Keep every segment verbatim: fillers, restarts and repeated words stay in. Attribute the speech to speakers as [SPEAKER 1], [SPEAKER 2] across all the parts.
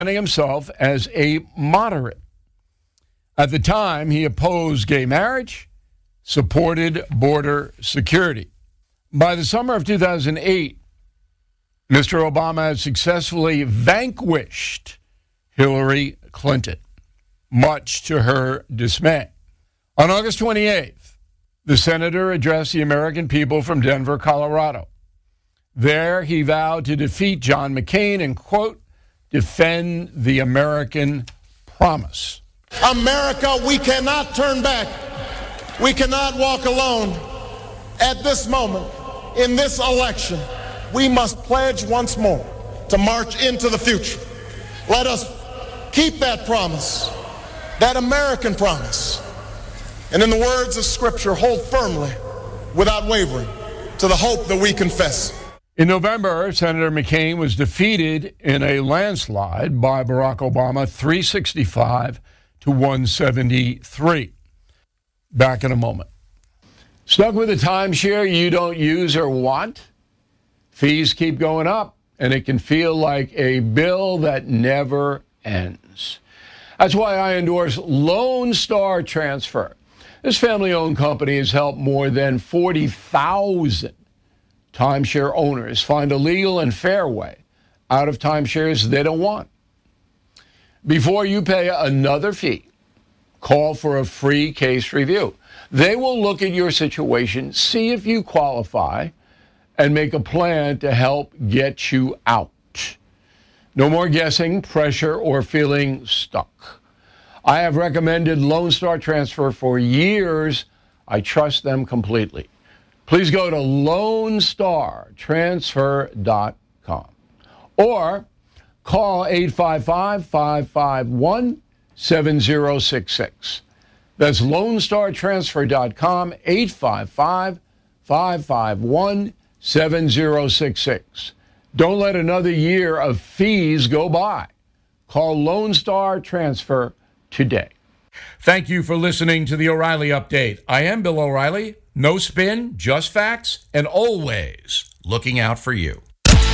[SPEAKER 1] himself as a moderate. At the time, he opposed gay marriage, supported border security. By the summer of two thousand eight, Mister Obama had successfully vanquished Hillary Clinton, much to her dismay. On August twenty-eighth, the senator addressed the American people from Denver, Colorado. There, he vowed to defeat John McCain and, quote, defend the American promise.
[SPEAKER 2] America, we cannot turn back. We cannot walk alone. At this moment, in this election, we must pledge once more to march into the future. Let us keep that promise, that American promise. And in the words of Scripture, hold firmly, without wavering, to the hope that we confess.
[SPEAKER 1] In November, Senator McCain was defeated in a landslide by Barack Obama, three sixty-five to one seventy-three. Back in a moment. Stuck with a timeshare you don't use or want? Fees keep going up, and it can feel like a bill that never ends. That's why I endorse Lone Star Transfer. This family-owned company has helped more than forty thousand timeshare owners find a legal and fair way out of timeshares they don't want. Before you pay another fee, call for a free case review. They will look at your situation, see if you qualify, and make a plan to help get you out. No more guessing, pressure, or feeling stuck. I have recommended Lone Star Transfer for years. I trust them completely. Please go to lone star transfer dot com or call eight five five, five five one, seven zero six six. That's lone star transfer dot com, eight five five, five five one, seven zero six six. Don't let another year of fees go by. Call Lone Star Transfer today.
[SPEAKER 3] Thank you for listening to the O'Reilly Update. I am Bill O'Reilly. No spin, just facts, and always looking out for you.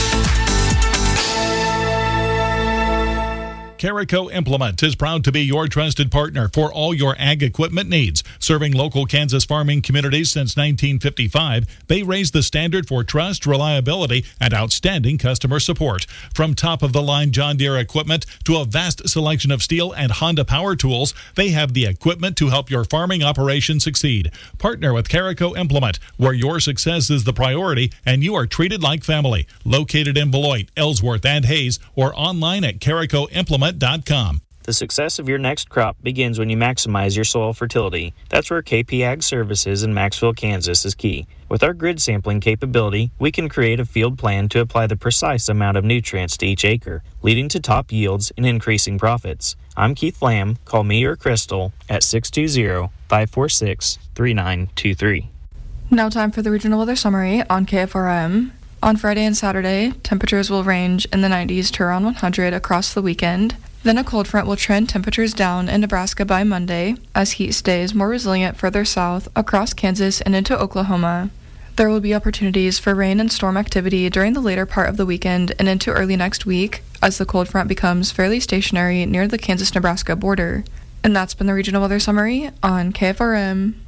[SPEAKER 4] Carico Implement is proud to be your trusted partner for all your ag equipment needs. Serving local Kansas farming communities since nineteen fifty-five, they raise the standard for trust, reliability, and outstanding customer support. From top-of-the-line John Deere equipment to a vast selection of Steel and Honda power tools, they have the equipment to help your farming operation succeed. Partner with Carico Implement, where your success is the priority and you are treated like family. Located in Beloit, Ellsworth, and Hayes, or online at carico implement dot com.
[SPEAKER 5] The success of your next crop begins when you maximize your soil fertility. That's where K P Ag Services in Maxville, Kansas is key. With our grid sampling capability, we can create a field plan to apply the precise amount of nutrients to each acre, leading to top yields and increasing profits. I'm Keith Lamb. Call me or Crystal at six two zero, five four six, three nine two three.
[SPEAKER 6] Now time for the regional weather summary on K F R M. On Friday and Saturday, temperatures will range in the nineties to around one hundred across the weekend. Then a cold front will trend temperatures down in Nebraska by Monday, as heat stays more resilient further south across Kansas and into Oklahoma. There will be opportunities for rain and storm activity during the later part of the weekend and into early next week, as the cold front becomes fairly stationary near the Kansas-Nebraska border. And that's been the regional weather summary on K F R M.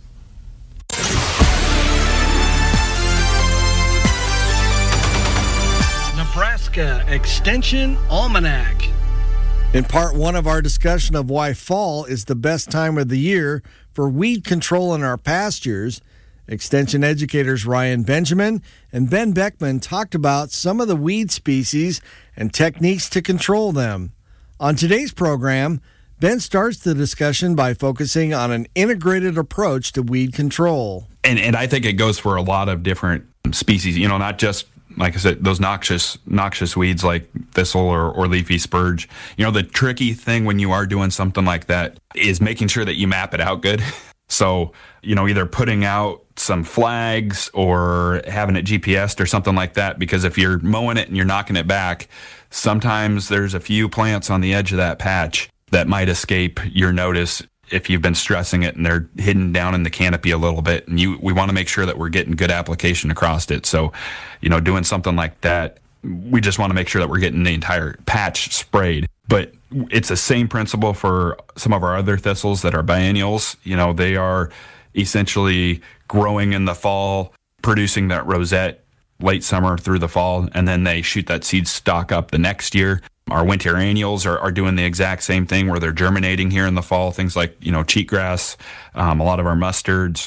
[SPEAKER 7] Nebraska Extension Almanac.
[SPEAKER 8] In part one of our discussion of why fall is the best time of the year for weed control in our pastures, Extension educators Ryan Benjamin and Ben Beckman talked about some of the weed species and techniques to control them. On today's program, Ben starts the discussion by focusing on an integrated approach to weed control.
[SPEAKER 9] And, and I think it goes for a lot of different species, you know, not just, like I said, those noxious noxious weeds like thistle or, or leafy spurge. You know, the tricky thing when you are doing something like that is making sure that you map it out good. So, you know, either putting out some flags or having it G P S'd or something like that, because if you're mowing it and you're knocking it back, sometimes there's a few plants on the edge of that patch that might escape your notice if you've been stressing it and they're hidden down in the canopy a little bit, and you we want to make sure that we're getting good application across it. So, you know, doing something like that we just want to make sure that we're getting the entire patch sprayed. But it's the same principle for some of our other thistles that are biennials. You know, they are essentially growing in the fall, producing that rosette late summer through the fall, and then they shoot that seed stock up the next year. Our winter annuals are, are doing the exact same thing where they're germinating here in the fall, things like, you know, cheatgrass, um, a lot of our mustards.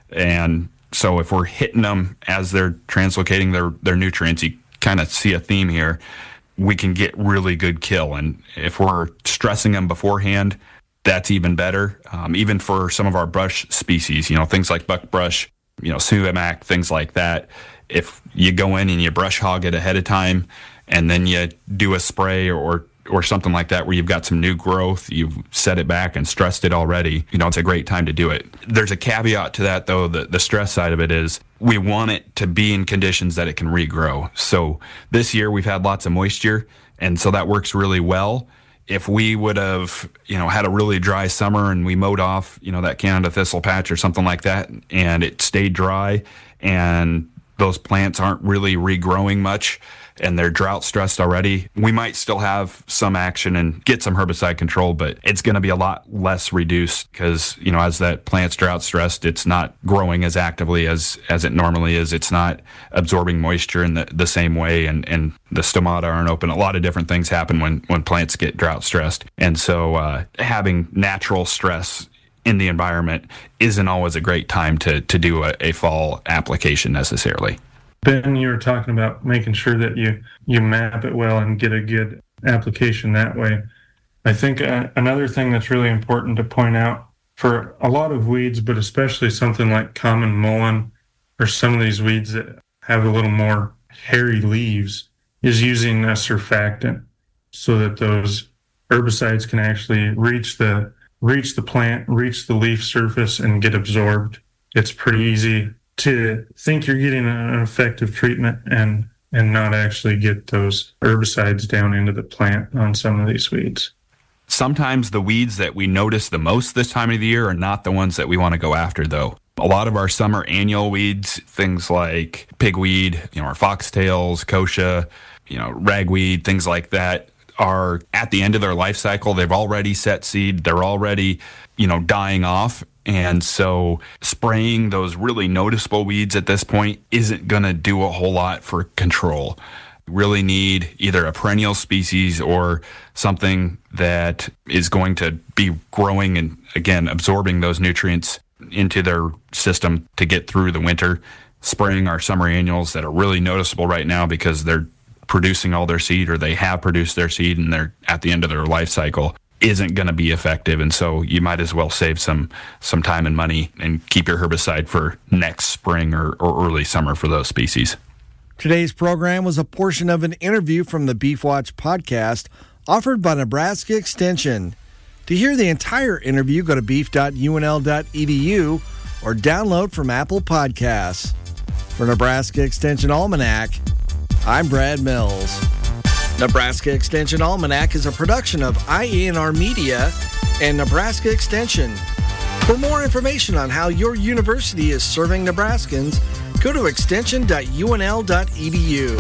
[SPEAKER 9] And so if we're hitting them as they're translocating their, their nutrients, you kind of see a theme here, we can get really good kill. And if we're stressing them beforehand, that's even better. Um, even for some of our brush species, you know, things like buckbrush, you know, sumac, things like that. If you go in and you brush hog it ahead of time, and then you do a spray or or something like that where you've got some new growth, you've set it back and stressed it already, you know, it's a great time to do it. There's a caveat to that, though. The, the stress side of it is we want it to be in conditions that it can regrow. So this year we've had lots of moisture, and so that works really well. If we would have, you know, had a really dry summer and we mowed off, you know, that Canada thistle patch or something like that, and it stayed dry and those plants aren't really regrowing much, and they're drought stressed already, we might still have some action and get some herbicide control, but it's going to be a lot less reduced because, you know, as that plant's drought stressed, it's not growing as actively as, as it normally is. It's not absorbing moisture in the, the same way, and, and the stomata aren't open. A lot of different things happen when, when plants get drought stressed. And so uh, having natural stress in the environment isn't always a great time to, to do a, a fall application necessarily.
[SPEAKER 10] Ben, you were talking about making sure that you, you map it well and get a good application that way. I think uh, another thing that's really important to point out for a lot of weeds, but especially something like common mullein or some of these weeds that have a little more hairy leaves, is using a surfactant so that those herbicides can actually reach the reach the plant, reach the leaf surface, and get absorbed. It's pretty easy to think you're getting an effective treatment and and not actually get those herbicides down into the plant on some of these weeds.
[SPEAKER 9] Sometimes the weeds that we notice the most this time of the year are not the ones that we want to go after, though. A lot of our summer annual weeds, things like pigweed, you know, our foxtails, kochia, you know, ragweed, things like that, are at the end of their life cycle. They've already set seed. They're already, you know, dying off. And so spraying those really noticeable weeds at this point isn't going to do a whole lot for control. You really need either a perennial species or something that is going to be growing and, again, absorbing those nutrients into their system to get through the winter. Spraying our summer annuals that are really noticeable right now because they're producing all their seed, or they have produced their seed and they're at the end of their life cycle, isn't going to be effective. And so you might as well save some some time and money and keep your herbicide for next spring or, or early summer for those species.
[SPEAKER 8] Today's program was a portion of an interview from the Beef Watch podcast offered by Nebraska Extension. To hear the entire interview, go to beef dot u n l dot e d u or download from Apple Podcasts. For Nebraska Extension Almanac, I'm Brad Mills. Nebraska Extension Almanac is a production of I A N R Media and Nebraska Extension. For more information on how your university is serving Nebraskans, go to extension dot u n l dot e d u.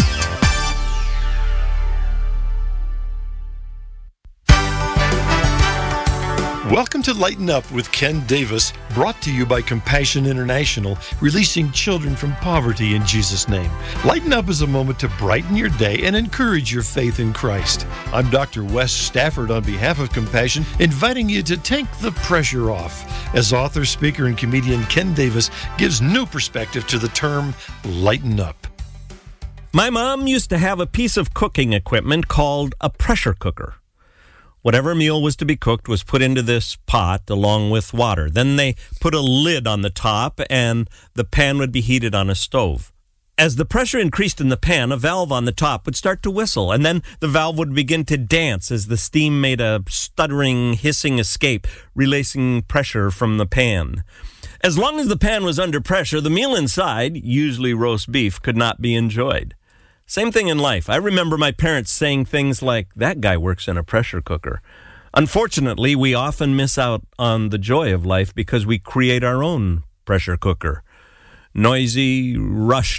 [SPEAKER 11] Welcome to Lighten Up with Ken Davis, brought to you by Compassion International, releasing children from poverty in Jesus' name. Lighten Up is a moment to brighten your day and encourage your faith in Christ. I'm Doctor Wes Stafford on behalf of Compassion, inviting you to take the pressure off as author, speaker, and comedian Ken Davis gives new perspective to the term lighten up.
[SPEAKER 12] My mom used to have a piece of cooking equipment called a pressure cooker. Whatever meal was to be cooked was put into this pot along with water. Then they put a lid on the top and the pan would be heated on a stove. As the pressure increased in the pan, a valve on the top would start to whistle, and then the valve would begin to dance as the steam made a stuttering, hissing escape, releasing pressure from the pan. As long as the pan was under pressure, the meal inside, usually roast beef, could not be enjoyed. Same thing in life. I remember my parents saying things like, "That guy works in a pressure cooker." Unfortunately, we often miss out on the joy of life because we create our own pressure cooker. Noisy, rushed,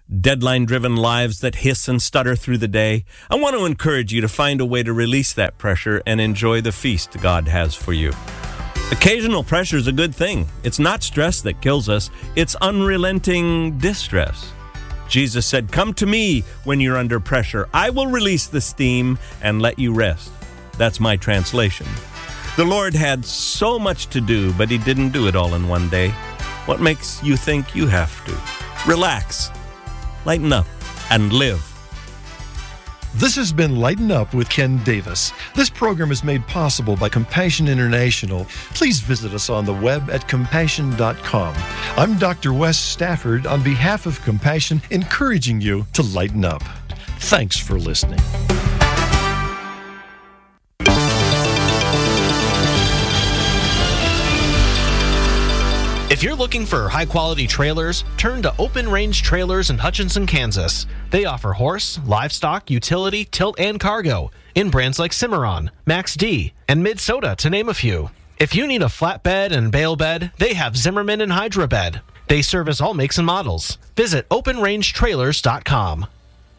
[SPEAKER 12] deadline-driven lives that hiss and stutter through the day, I want to encourage you to find a way to release that pressure and enjoy the feast God has for you. Occasional pressure is a good thing. It's not stress that kills us. It's unrelenting distress. Jesus said, "Come to me when you're under pressure. I will release the steam and let you rest." That's my translation. The Lord had so much to do, but he didn't do it all in one day. What makes you think you have to? Relax, lighten up, and live.
[SPEAKER 11] This has been Lighten Up with Ken Davis. This program is made possible by Compassion International. Please visit us on the web at compassion dot com. I'm Doctor Wes Stafford on behalf of Compassion, encouraging you to lighten up. Thanks for listening.
[SPEAKER 13] If you're looking for high-quality trailers, turn to Open Range Trailers in Hutchinson, Kansas. They offer horse, livestock, utility, tilt, and cargo in brands like Cimarron, Max D, and Mid-Soda, to name a few. If you need a flatbed and bale bed, they have Zimmerman and Hydra Bed. They service all makes and models. Visit open range trailers dot com.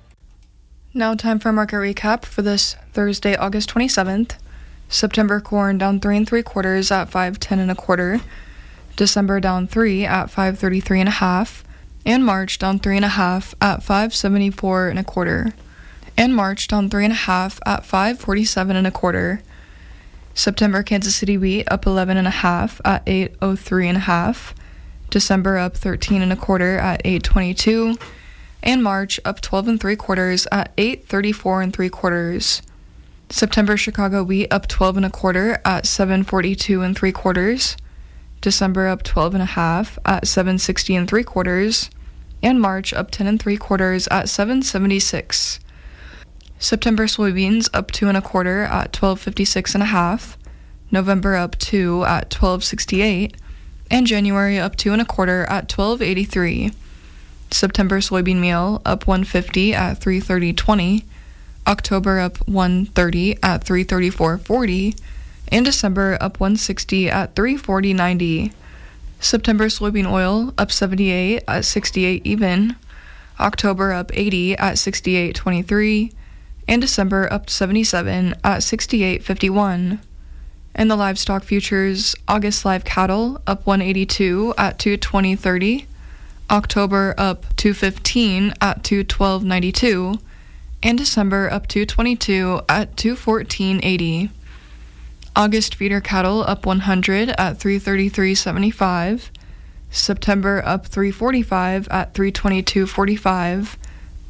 [SPEAKER 6] Now time for a market recap for this Thursday, August twenty-seventh. September corn down three and three quarters at five ten and a quarter. December down three at five thirty-three and a half, and March down three and a half at five seventy-four and a quarter, and March down three and a half at five forty-seven and a quarter. September Kansas City wheat up eleven and a half at eight oh three and a half, December up thirteen and a quarter at eight twenty-two, and March up twelve and three quarters at eight thirty-four and three quarters. September Chicago wheat up twelve and a quarter at seven forty-two and three quarters. December up twelve and a half at seven sixty and three quarters, and March up ten and three quarters at seven seventy-six. September soybeans up two and a quarter at twelve fifty-six and a half, November up two at twelve sixty-eight, and January up two and a quarter at twelve eighty-three. September soybean meal up one fifty at three thirty twenty, October up one thirty at three thirty-four forty, and December up one sixty at three forty ninety. September soybean oil up seventy-eight at sixty-eight even, October up eighty at sixty-eight twenty-three, and December up seventy-seven at sixty-eight fifty-one. And the livestock futures, August live cattle up one eighty-two at two twenty thirty, October up two fifteen at two twelve ninety-two, and December up two twenty-two at two fourteen eighty. August feeder cattle up one hundred at three thirty-three seventy-five, September up three forty-five at three twenty-two forty-five,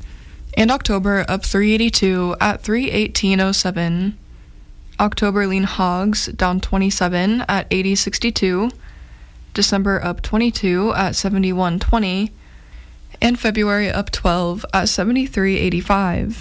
[SPEAKER 6] and October up three eighty-two at three eighteen oh seven. October lean hogs down twenty-seven at eighty sixty-two, December up twenty-two at seventy-one twenty, and February up twelve at seventy-three eighty-five.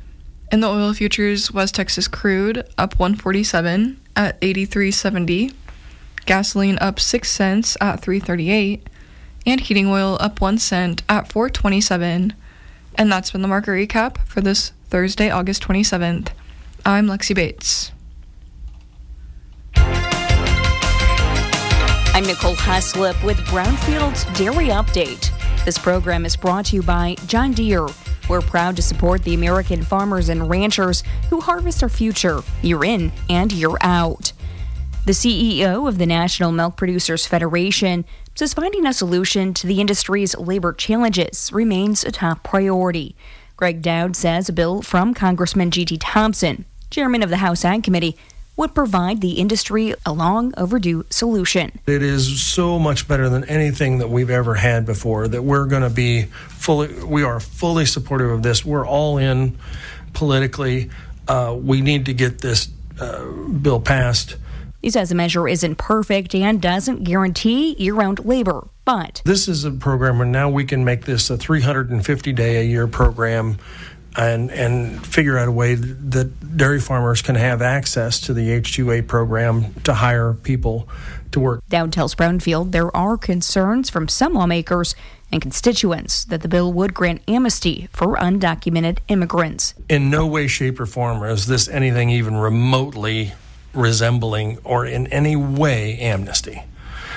[SPEAKER 6] In the oil futures, West Texas crude up one forty-seven at eighty-three seventy, gasoline up six cents at three thirty-eight, and heating oil up one cent at four twenty-seven. And that's been the market recap for this Thursday, August twenty-seventh. I'm Lexi Bates.
[SPEAKER 14] I'm Nicole Haslip with Brownfield's Dairy Update. This program is brought to you by John Deere. We're proud to support the American farmers and ranchers who harvest our future, year in and year out. The C E O of the National Milk Producers Federation says finding a solution to the industry's labor challenges remains a top priority. Greg Dowd says a bill from Congressman G T Thompson, chairman of the House Ag Committee, would provide the industry a long overdue solution.
[SPEAKER 15] It is so much better than anything that we've ever had before that we're going to be fully, we are fully supportive of this. We're all in politically. Uh, we need to get this uh, bill passed.
[SPEAKER 14] He says the measure isn't perfect and doesn't guarantee year-round labor, but
[SPEAKER 15] this is a program where now we can make this a three hundred fifty day a year program and and figure out a way that dairy farmers can have access to the H two A program to hire people to work.
[SPEAKER 14] Dowd tells Brownfield there are concerns from some lawmakers and constituents that the bill would grant amnesty for undocumented immigrants.
[SPEAKER 15] In no way, shape, or form is this anything even remotely resembling or in any way amnesty.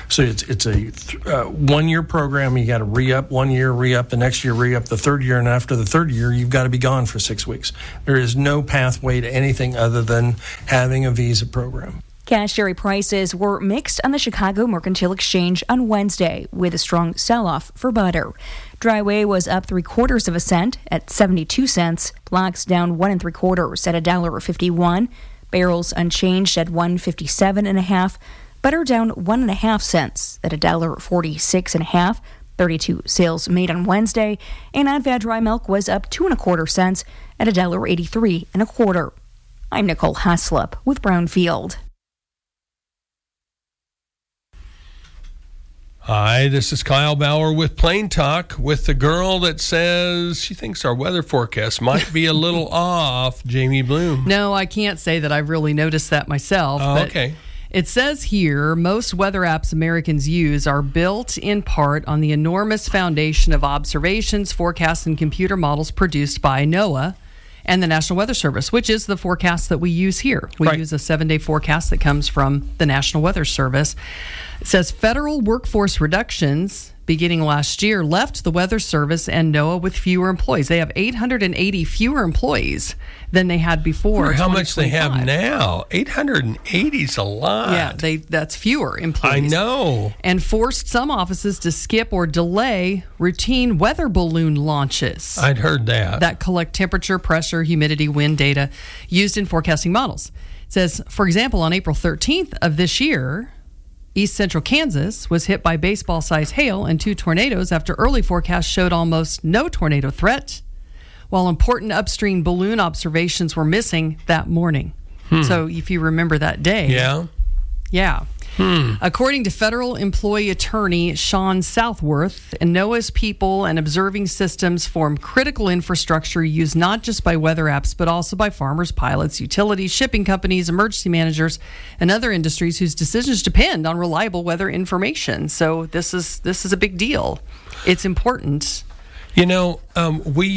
[SPEAKER 15] So it's it's a uh, one year program. You got to re up one year, re up the next year, re up the third year, and after the third year, you've got to be gone for six weeks. There is no pathway to anything other than having a visa program.
[SPEAKER 14] Cash dairy prices were mixed on the Chicago Mercantile Exchange on Wednesday, with a strong sell-off for butter. Dry whey was up three quarters of a cent at seventy-two cents. Blocks down one and three quarters at a dollar fifty-one. Barrels unchanged at one fifty-seven and a half. Butter down one and a half cents at a dollar forty-six and a half. thirty-two sales made on Wednesday, and non-fat dry milk was up two and a quarter cents at a dollar eighty-three and a quarter. I'm Nicole Haslip with Brownfield.
[SPEAKER 16] Hi, this is Kyle Bauer with Plain Talk with the girl that says she thinks our weather forecast might be a little off, Jamie Bloom.
[SPEAKER 17] No, I can't say that I've really noticed that myself.
[SPEAKER 16] Oh,
[SPEAKER 17] but
[SPEAKER 16] okay.
[SPEAKER 17] It says here, most weather apps Americans use are built in part on the enormous foundation of observations, forecasts, and computer models produced by NOAA and the National Weather Service, which is the forecast that we use here. We
[SPEAKER 16] Right.
[SPEAKER 17] use a seven-day forecast that comes from the National Weather Service. It says federal workforce reductions beginning last year left the Weather Service and NOAA with fewer employees. They have eight hundred eighty fewer employees than they had before.
[SPEAKER 16] How much they have
[SPEAKER 17] twenty twenty-five.
[SPEAKER 16] now? eight hundred eighty is a lot.
[SPEAKER 17] Yeah, they that's fewer
[SPEAKER 16] I
[SPEAKER 17] employees.
[SPEAKER 16] know.
[SPEAKER 17] And forced some offices to skip or delay routine weather balloon launches
[SPEAKER 16] I'd heard that.
[SPEAKER 17] that collect temperature, pressure, humidity, wind data used in forecasting models. It says, for example, on April thirteenth of this year, East Central Kansas was hit by baseball-sized hail and two tornadoes after early forecasts showed almost no tornado threat, while important upstream balloon observations were missing that morning.
[SPEAKER 16] Hmm.
[SPEAKER 17] So if you remember that day.
[SPEAKER 16] Yeah.
[SPEAKER 17] Yeah.
[SPEAKER 16] Hmm.
[SPEAKER 17] According to federal employee attorney Sean Southworth, NOAA's people and observing systems form critical infrastructure used not just by weather apps, but also by farmers, pilots, utilities, shipping companies, emergency managers, and other industries whose decisions depend on reliable weather information. So this is this is a big deal. It's important.
[SPEAKER 16] You know, um, we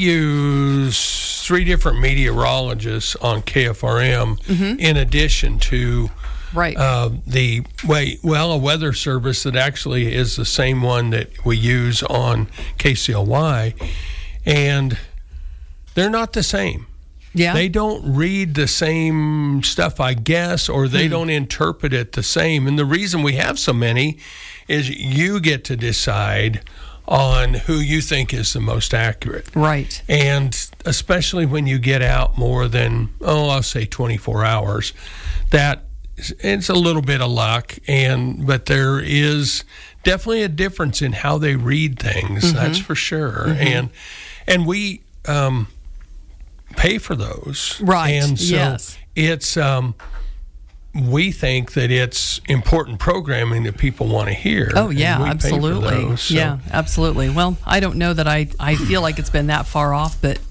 [SPEAKER 16] use three different meteorologists on K F R M
[SPEAKER 17] Mm-hmm.
[SPEAKER 16] in addition to
[SPEAKER 17] Right.
[SPEAKER 16] uh, the way, well, a weather service that actually is the same one that we use on K C L Y, and they're not the same.
[SPEAKER 17] Yeah.
[SPEAKER 16] They don't read the same stuff, I guess, or they
[SPEAKER 17] Hmm.
[SPEAKER 16] don't interpret it the same. And the reason we have so many is you get to decide on who you think is the most accurate.
[SPEAKER 17] Right.
[SPEAKER 16] And especially when you get out more than, oh, I'll say twenty-four hours, that it's a little bit of luck, and but there is definitely a difference in how they read things.
[SPEAKER 17] Mm-hmm.
[SPEAKER 16] That's for sure.
[SPEAKER 17] Mm-hmm.
[SPEAKER 16] And and we um, pay for those,
[SPEAKER 17] Right.
[SPEAKER 16] And so
[SPEAKER 17] Yes.
[SPEAKER 16] it's um, we think that it's important programming that people want to hear.
[SPEAKER 17] Oh, yeah,
[SPEAKER 16] and we pay for
[SPEAKER 17] absolutely.
[SPEAKER 16] those, so.
[SPEAKER 17] Yeah, absolutely. Well, I don't know that I, I feel like it's been that far off, but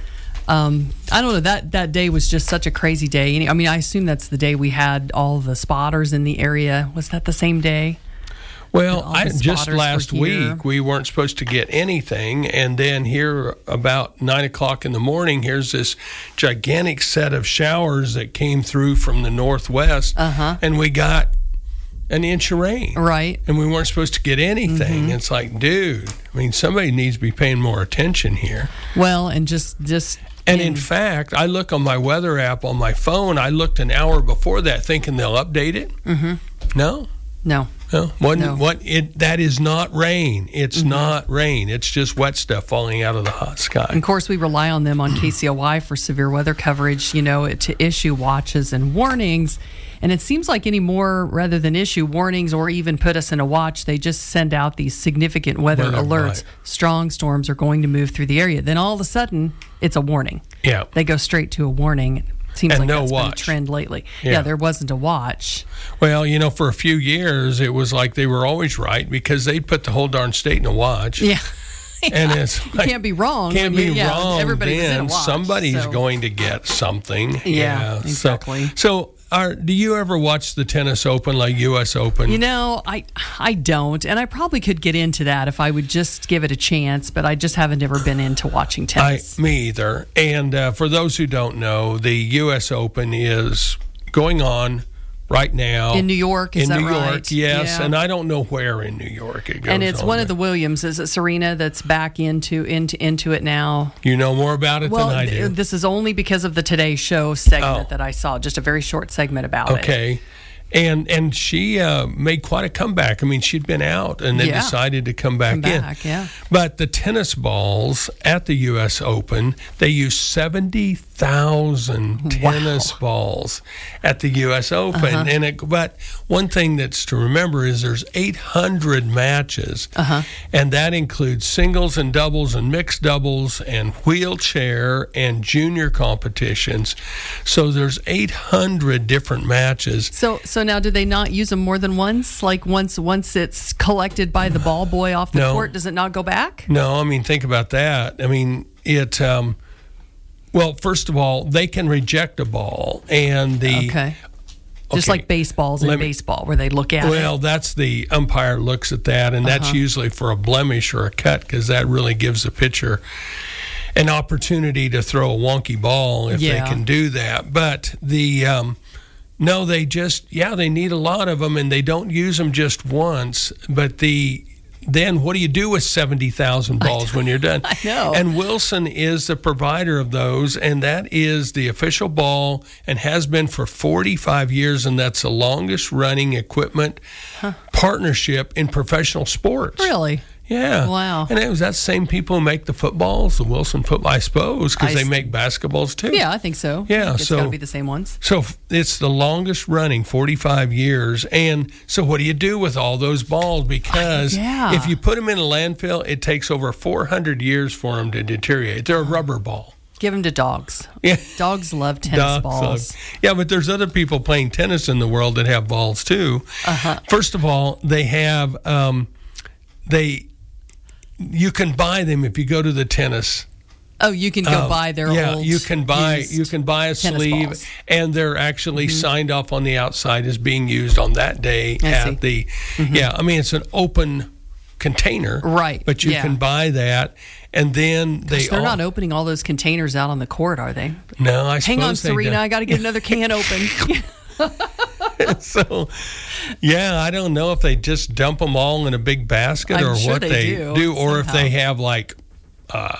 [SPEAKER 17] um, I don't know. That, that day was just such a crazy day. I mean, I assume that's the day we had all the spotters in the area. Was that the same day?
[SPEAKER 16] Well,
[SPEAKER 17] All
[SPEAKER 16] I,
[SPEAKER 17] the
[SPEAKER 16] just
[SPEAKER 17] spotters
[SPEAKER 16] last
[SPEAKER 17] were here.
[SPEAKER 16] week, we weren't supposed to get anything. And then here about nine o'clock in the morning, here's this gigantic set of showers that came through from the northwest.
[SPEAKER 17] Uh-huh.
[SPEAKER 16] And we got an inch of rain.
[SPEAKER 17] Right.
[SPEAKER 16] And we weren't supposed to get anything.
[SPEAKER 17] Mm-hmm.
[SPEAKER 16] It's like, dude, I mean, somebody needs to be paying more attention here.
[SPEAKER 17] Well, and just just
[SPEAKER 16] And in fact, I look on my weather app on my phone. I looked an hour before that thinking they'll update it.
[SPEAKER 17] Mm-hmm.
[SPEAKER 16] No.
[SPEAKER 17] No.
[SPEAKER 16] No, what,
[SPEAKER 17] No.
[SPEAKER 16] what it that is not rain. It's
[SPEAKER 17] Mm-hmm.
[SPEAKER 16] not rain. It's just wet stuff falling out of the hot sky.
[SPEAKER 17] And of course, we rely on them on K C L Y for severe weather coverage, you know, to issue watches and warnings. And it seems like anymore, rather than issue warnings or even put us in a watch, they just send out these significant weather
[SPEAKER 16] Weather,
[SPEAKER 17] alerts.
[SPEAKER 16] right.
[SPEAKER 17] Strong storms are going to move through the area. Then all of a sudden, it's a warning.
[SPEAKER 16] Yeah.
[SPEAKER 17] They go straight to a warning. Seems
[SPEAKER 16] And
[SPEAKER 17] like
[SPEAKER 16] no
[SPEAKER 17] that's been a
[SPEAKER 16] watch.
[SPEAKER 17] trend lately.
[SPEAKER 16] Yeah.
[SPEAKER 17] Yeah, there wasn't a watch.
[SPEAKER 16] Well, you know, for a few years, it was like they were always right because they'd put the whole darn state in a watch.
[SPEAKER 17] Yeah.
[SPEAKER 16] And it's
[SPEAKER 17] You
[SPEAKER 16] like,
[SPEAKER 17] can't be wrong.
[SPEAKER 16] Can't
[SPEAKER 17] when
[SPEAKER 16] be
[SPEAKER 17] you, yeah,
[SPEAKER 16] wrong.
[SPEAKER 17] Everybody was in a
[SPEAKER 16] then
[SPEAKER 17] watch.
[SPEAKER 16] somebody's
[SPEAKER 17] so.
[SPEAKER 16] going to get something.
[SPEAKER 17] Yeah,
[SPEAKER 16] So-
[SPEAKER 17] exactly.
[SPEAKER 16] So, are, do you ever watch the tennis open, like U S Open?
[SPEAKER 17] You know, I I don't, and I probably could get into that if I would just give it a chance, but I just haven't ever been into watching tennis.
[SPEAKER 16] I, me either. And uh, for those who don't know, the U S Open is going on right now
[SPEAKER 17] in New York. Is
[SPEAKER 16] in
[SPEAKER 17] that
[SPEAKER 16] New
[SPEAKER 17] right?
[SPEAKER 16] York, yes,
[SPEAKER 17] Yeah.
[SPEAKER 16] and I don't know where in New York it goes.
[SPEAKER 17] And it's
[SPEAKER 16] on,
[SPEAKER 17] one of
[SPEAKER 16] but
[SPEAKER 17] the Williams. Is it Serena that's back into into into it now?
[SPEAKER 16] You know more about it
[SPEAKER 17] Well,
[SPEAKER 16] than I do.
[SPEAKER 17] th- this is only because of the Today Show segment
[SPEAKER 16] Oh.
[SPEAKER 17] that I saw. Just a very short segment about it.
[SPEAKER 16] Okay. And and she uh, made quite a comeback. I mean, she'd been out and then
[SPEAKER 17] Yeah.
[SPEAKER 16] decided to come back
[SPEAKER 17] Come
[SPEAKER 16] in.
[SPEAKER 17] back, yeah.
[SPEAKER 16] But the tennis balls at the U S Open, they use seventy thousand tennis balls at the U S Open.
[SPEAKER 17] Uh-huh.
[SPEAKER 16] And it, but one thing that's to remember is there's eight hundred matches,
[SPEAKER 17] Uh-huh.
[SPEAKER 16] and that includes singles and doubles and mixed doubles and wheelchair and junior competitions. So there's eight hundred different matches.
[SPEAKER 17] So so now, do they not use them more than once? Like once once it's collected by the ball boy off the
[SPEAKER 16] No.
[SPEAKER 17] court, does it not go back?
[SPEAKER 16] No, I mean, think about that. I mean, it, um, well, first of all, they can reject a ball, and the.
[SPEAKER 17] Okay. Just
[SPEAKER 16] Okay,
[SPEAKER 17] like baseballs in
[SPEAKER 16] let me-
[SPEAKER 17] baseball, where they look at
[SPEAKER 16] Well,
[SPEAKER 17] it.
[SPEAKER 16] that's the umpire looks at that, and that's
[SPEAKER 17] Uh-huh.
[SPEAKER 16] usually for a blemish or a cut, because that really gives the pitcher an opportunity to throw a wonky ball if
[SPEAKER 17] Yeah.
[SPEAKER 16] they can do that. But the um, no, they just yeah, they need a lot of them, and they don't use them just once. But the then what do you do with seventy thousand balls when you're done?
[SPEAKER 17] I know.
[SPEAKER 16] And Wilson is the provider of those, and that is the official ball and has been for forty-five years, and that's the longest running equipment partnership in professional sports.
[SPEAKER 17] Really?
[SPEAKER 16] Yeah.
[SPEAKER 17] Wow.
[SPEAKER 16] And it was that same people who make the footballs, the Wilson football, I suppose, because
[SPEAKER 17] I
[SPEAKER 16] they
[SPEAKER 17] s-
[SPEAKER 16] make basketballs too.
[SPEAKER 17] Yeah, I think so.
[SPEAKER 16] Yeah,
[SPEAKER 17] I think it's
[SPEAKER 16] so-
[SPEAKER 17] got to be the same ones.
[SPEAKER 16] So f- it's the longest running, forty-five years. And so what do you do with all those balls? Because
[SPEAKER 17] Yeah.
[SPEAKER 16] if you put them in a landfill, it takes over four hundred years for them to deteriorate. They're a rubber ball.
[SPEAKER 17] Give them to dogs.
[SPEAKER 16] Yeah.
[SPEAKER 17] Dogs love tennis
[SPEAKER 16] Dogs
[SPEAKER 17] balls.
[SPEAKER 16] love- Yeah, but there's other people playing tennis in the world that have balls too.
[SPEAKER 17] Uh-huh.
[SPEAKER 16] First of all, they have um, they you can buy them if you go to the tennis.
[SPEAKER 17] Oh, you can go
[SPEAKER 16] Um,
[SPEAKER 17] buy their
[SPEAKER 16] yeah,
[SPEAKER 17] old
[SPEAKER 16] you can buy
[SPEAKER 17] used
[SPEAKER 16] you can buy a
[SPEAKER 17] tennis
[SPEAKER 16] sleeve,
[SPEAKER 17] balls.
[SPEAKER 16] and they're actually
[SPEAKER 17] Mhm.
[SPEAKER 16] signed off on the outside as being used on that day
[SPEAKER 17] I
[SPEAKER 16] at
[SPEAKER 17] see.
[SPEAKER 16] the.
[SPEAKER 17] Mhm.
[SPEAKER 16] Yeah, I mean it's an open container,
[SPEAKER 17] Right,
[SPEAKER 16] But you
[SPEAKER 17] yeah.
[SPEAKER 16] can buy that, and then they
[SPEAKER 17] Gosh, they're
[SPEAKER 16] all,
[SPEAKER 17] not opening all those containers out on the court, are they?
[SPEAKER 16] No, I
[SPEAKER 17] Hang on,
[SPEAKER 16] suppose they
[SPEAKER 17] Serena.
[SPEAKER 16] don't.
[SPEAKER 17] I got to get another can open.
[SPEAKER 16] So, yeah, I don't know if they just dump them all in a big basket
[SPEAKER 17] I'm
[SPEAKER 16] or
[SPEAKER 17] sure
[SPEAKER 16] what
[SPEAKER 17] they
[SPEAKER 16] they
[SPEAKER 17] do,
[SPEAKER 16] or if they
[SPEAKER 17] somehow.
[SPEAKER 16] have like uh,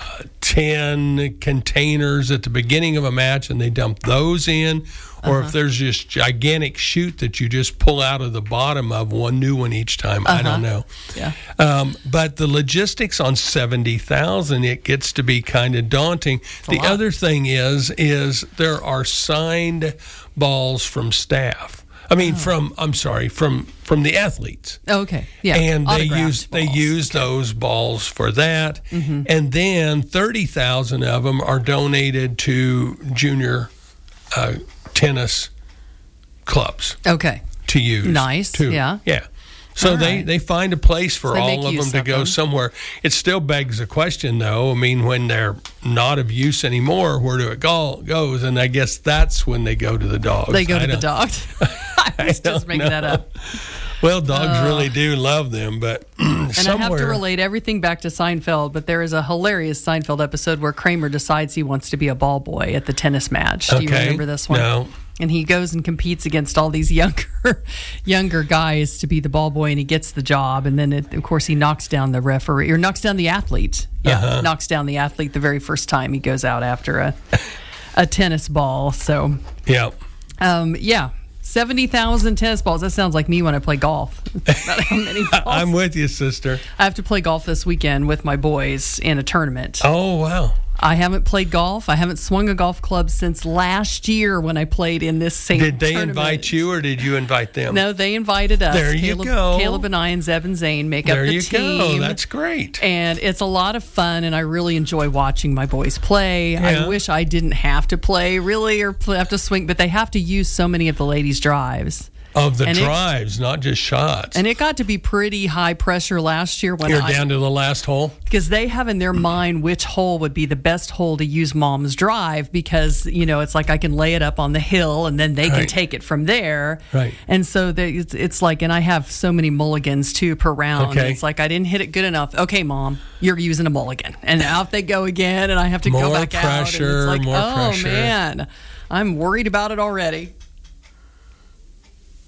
[SPEAKER 16] ten containers at the beginning of a match and they dump those in, or
[SPEAKER 17] Uh-huh.
[SPEAKER 16] if there's this gigantic chute that you just pull out of the bottom of one new one each time. I don't know.
[SPEAKER 17] Yeah.
[SPEAKER 16] Um, but the logistics on seventy thousand, it gets to be kind of daunting.
[SPEAKER 17] a
[SPEAKER 16] The
[SPEAKER 17] lot.
[SPEAKER 16] other thing is, is there are signed balls from staff. I mean, from I'm sorry, from from the athletes.
[SPEAKER 17] Oh, okay. Yeah.
[SPEAKER 16] And they
[SPEAKER 17] Autographed
[SPEAKER 16] use they
[SPEAKER 17] balls.
[SPEAKER 16] use those balls for that,
[SPEAKER 17] Mhm.
[SPEAKER 16] and then thirty thousand of them are donated to junior uh, tennis clubs
[SPEAKER 17] Okay.
[SPEAKER 16] to use.
[SPEAKER 17] Nice,
[SPEAKER 16] too.
[SPEAKER 17] yeah.
[SPEAKER 16] Yeah. So
[SPEAKER 17] All
[SPEAKER 16] they,
[SPEAKER 17] right.
[SPEAKER 16] they find a place for
[SPEAKER 17] So they
[SPEAKER 16] all
[SPEAKER 17] make
[SPEAKER 16] of them
[SPEAKER 17] use
[SPEAKER 16] to
[SPEAKER 17] of
[SPEAKER 16] go
[SPEAKER 17] them.
[SPEAKER 16] somewhere. It still begs the question, though. I mean, when they're not of use anymore, where do it go, goes? And I guess that's when they go to the dogs.
[SPEAKER 17] They go
[SPEAKER 16] I
[SPEAKER 17] to the
[SPEAKER 16] don't-
[SPEAKER 17] dogs. I was just making that up.
[SPEAKER 16] Well, dogs
[SPEAKER 17] Uh,
[SPEAKER 16] really do love them, but
[SPEAKER 17] And
[SPEAKER 16] somewhere.
[SPEAKER 17] I have to relate everything back to Seinfeld, but there is a hilarious Seinfeld episode where Kramer decides he wants to be a ball boy at the tennis match. Do you
[SPEAKER 16] Okay.
[SPEAKER 17] remember this one?
[SPEAKER 16] No.
[SPEAKER 17] And he goes and competes against all these younger younger guys to be the ball boy, and he gets the job. And then, it, of course, he knocks down the referee, or knocks down the athlete. Yeah,
[SPEAKER 16] Uh-huh.
[SPEAKER 17] knocks down the athlete the very first time he goes out after a, a tennis ball. So,
[SPEAKER 16] Yeah.
[SPEAKER 17] um, yeah. seventy thousand tennis balls. That sounds like me when I play golf. That's about how many balls.
[SPEAKER 16] I'm with you, sister.
[SPEAKER 17] I have to play golf this weekend with my boys in a tournament.
[SPEAKER 16] Oh, wow.
[SPEAKER 17] I haven't played golf. I haven't swung a golf club since last year when I played in this same
[SPEAKER 16] Did they
[SPEAKER 17] tournament.
[SPEAKER 16] invite you or did you invite them?
[SPEAKER 17] No, they invited us.
[SPEAKER 16] There you
[SPEAKER 17] Caleb,
[SPEAKER 16] go.
[SPEAKER 17] Caleb and I and Zeb and Zane make
[SPEAKER 16] There
[SPEAKER 17] up the
[SPEAKER 16] you
[SPEAKER 17] team.
[SPEAKER 16] go. That's great.
[SPEAKER 17] And it's a lot of fun, and I really enjoy watching my boys play.
[SPEAKER 16] Yeah.
[SPEAKER 17] I wish I didn't have to play, really, or play, have to swing, but they have to use so many of the ladies' drives.
[SPEAKER 16] Of the
[SPEAKER 17] And it-
[SPEAKER 16] drives, not just shots.
[SPEAKER 17] And it got to be pretty high pressure last year when
[SPEAKER 16] You're
[SPEAKER 17] I,
[SPEAKER 16] down to the last hole?
[SPEAKER 17] because they have in their mind which hole would be the best hole to use mom's drive, because you know it's like I can lay it up on the hill and then they can
[SPEAKER 16] Right.
[SPEAKER 17] take it from there.
[SPEAKER 16] Right.
[SPEAKER 17] And so they, it's, it's like, and I have so many mulligans too per round.
[SPEAKER 16] Okay.
[SPEAKER 17] It's like I didn't hit it good enough. Okay, mom, you're using a mulligan, and out they go again, and I have to
[SPEAKER 16] More
[SPEAKER 17] go back out. And
[SPEAKER 16] pressure,
[SPEAKER 17] it's like,
[SPEAKER 16] more
[SPEAKER 17] oh
[SPEAKER 16] pressure.
[SPEAKER 17] man, I'm worried about it already.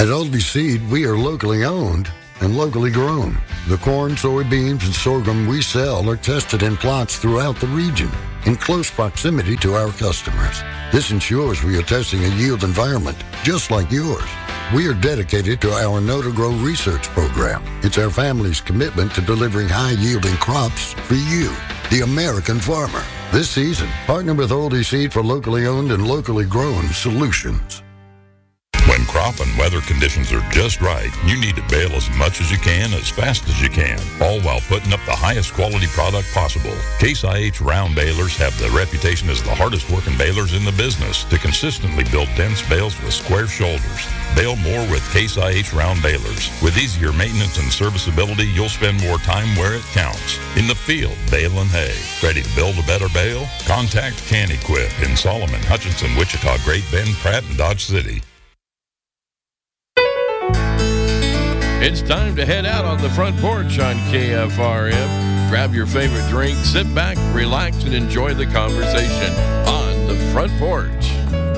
[SPEAKER 18] At Oldie Seed, we are locally owned and locally grown. The corn, soybeans, and sorghum we sell are tested in plots throughout the region in close proximity to our customers. This ensures we are testing a yield environment just like yours. We are dedicated to our Know to Grow research program. It's our family's commitment to delivering high-yielding crops for you, the American farmer. This season, partner with Oldie Seed for locally owned and locally grown solutions.
[SPEAKER 19] When crop and weather conditions are just right, you need to bale as much as you can, as fast as you can, all while putting up the highest quality product possible. Case I H round balers have the reputation as the hardest working balers in the business to consistently build dense bales with square shoulders. Bale more with Case I H round balers. With easier maintenance and serviceability, you'll spend more time where it counts. In the field, baling hay. Ready to build a better bale? Contact Can Equip in Solomon, Hutchinson, Wichita, Great Bend, Pratt, and Dodge City.
[SPEAKER 20] It's time to head out on the front porch on K F R M. Grab your favorite drink, sit back, relax, and enjoy the conversation on the front porch.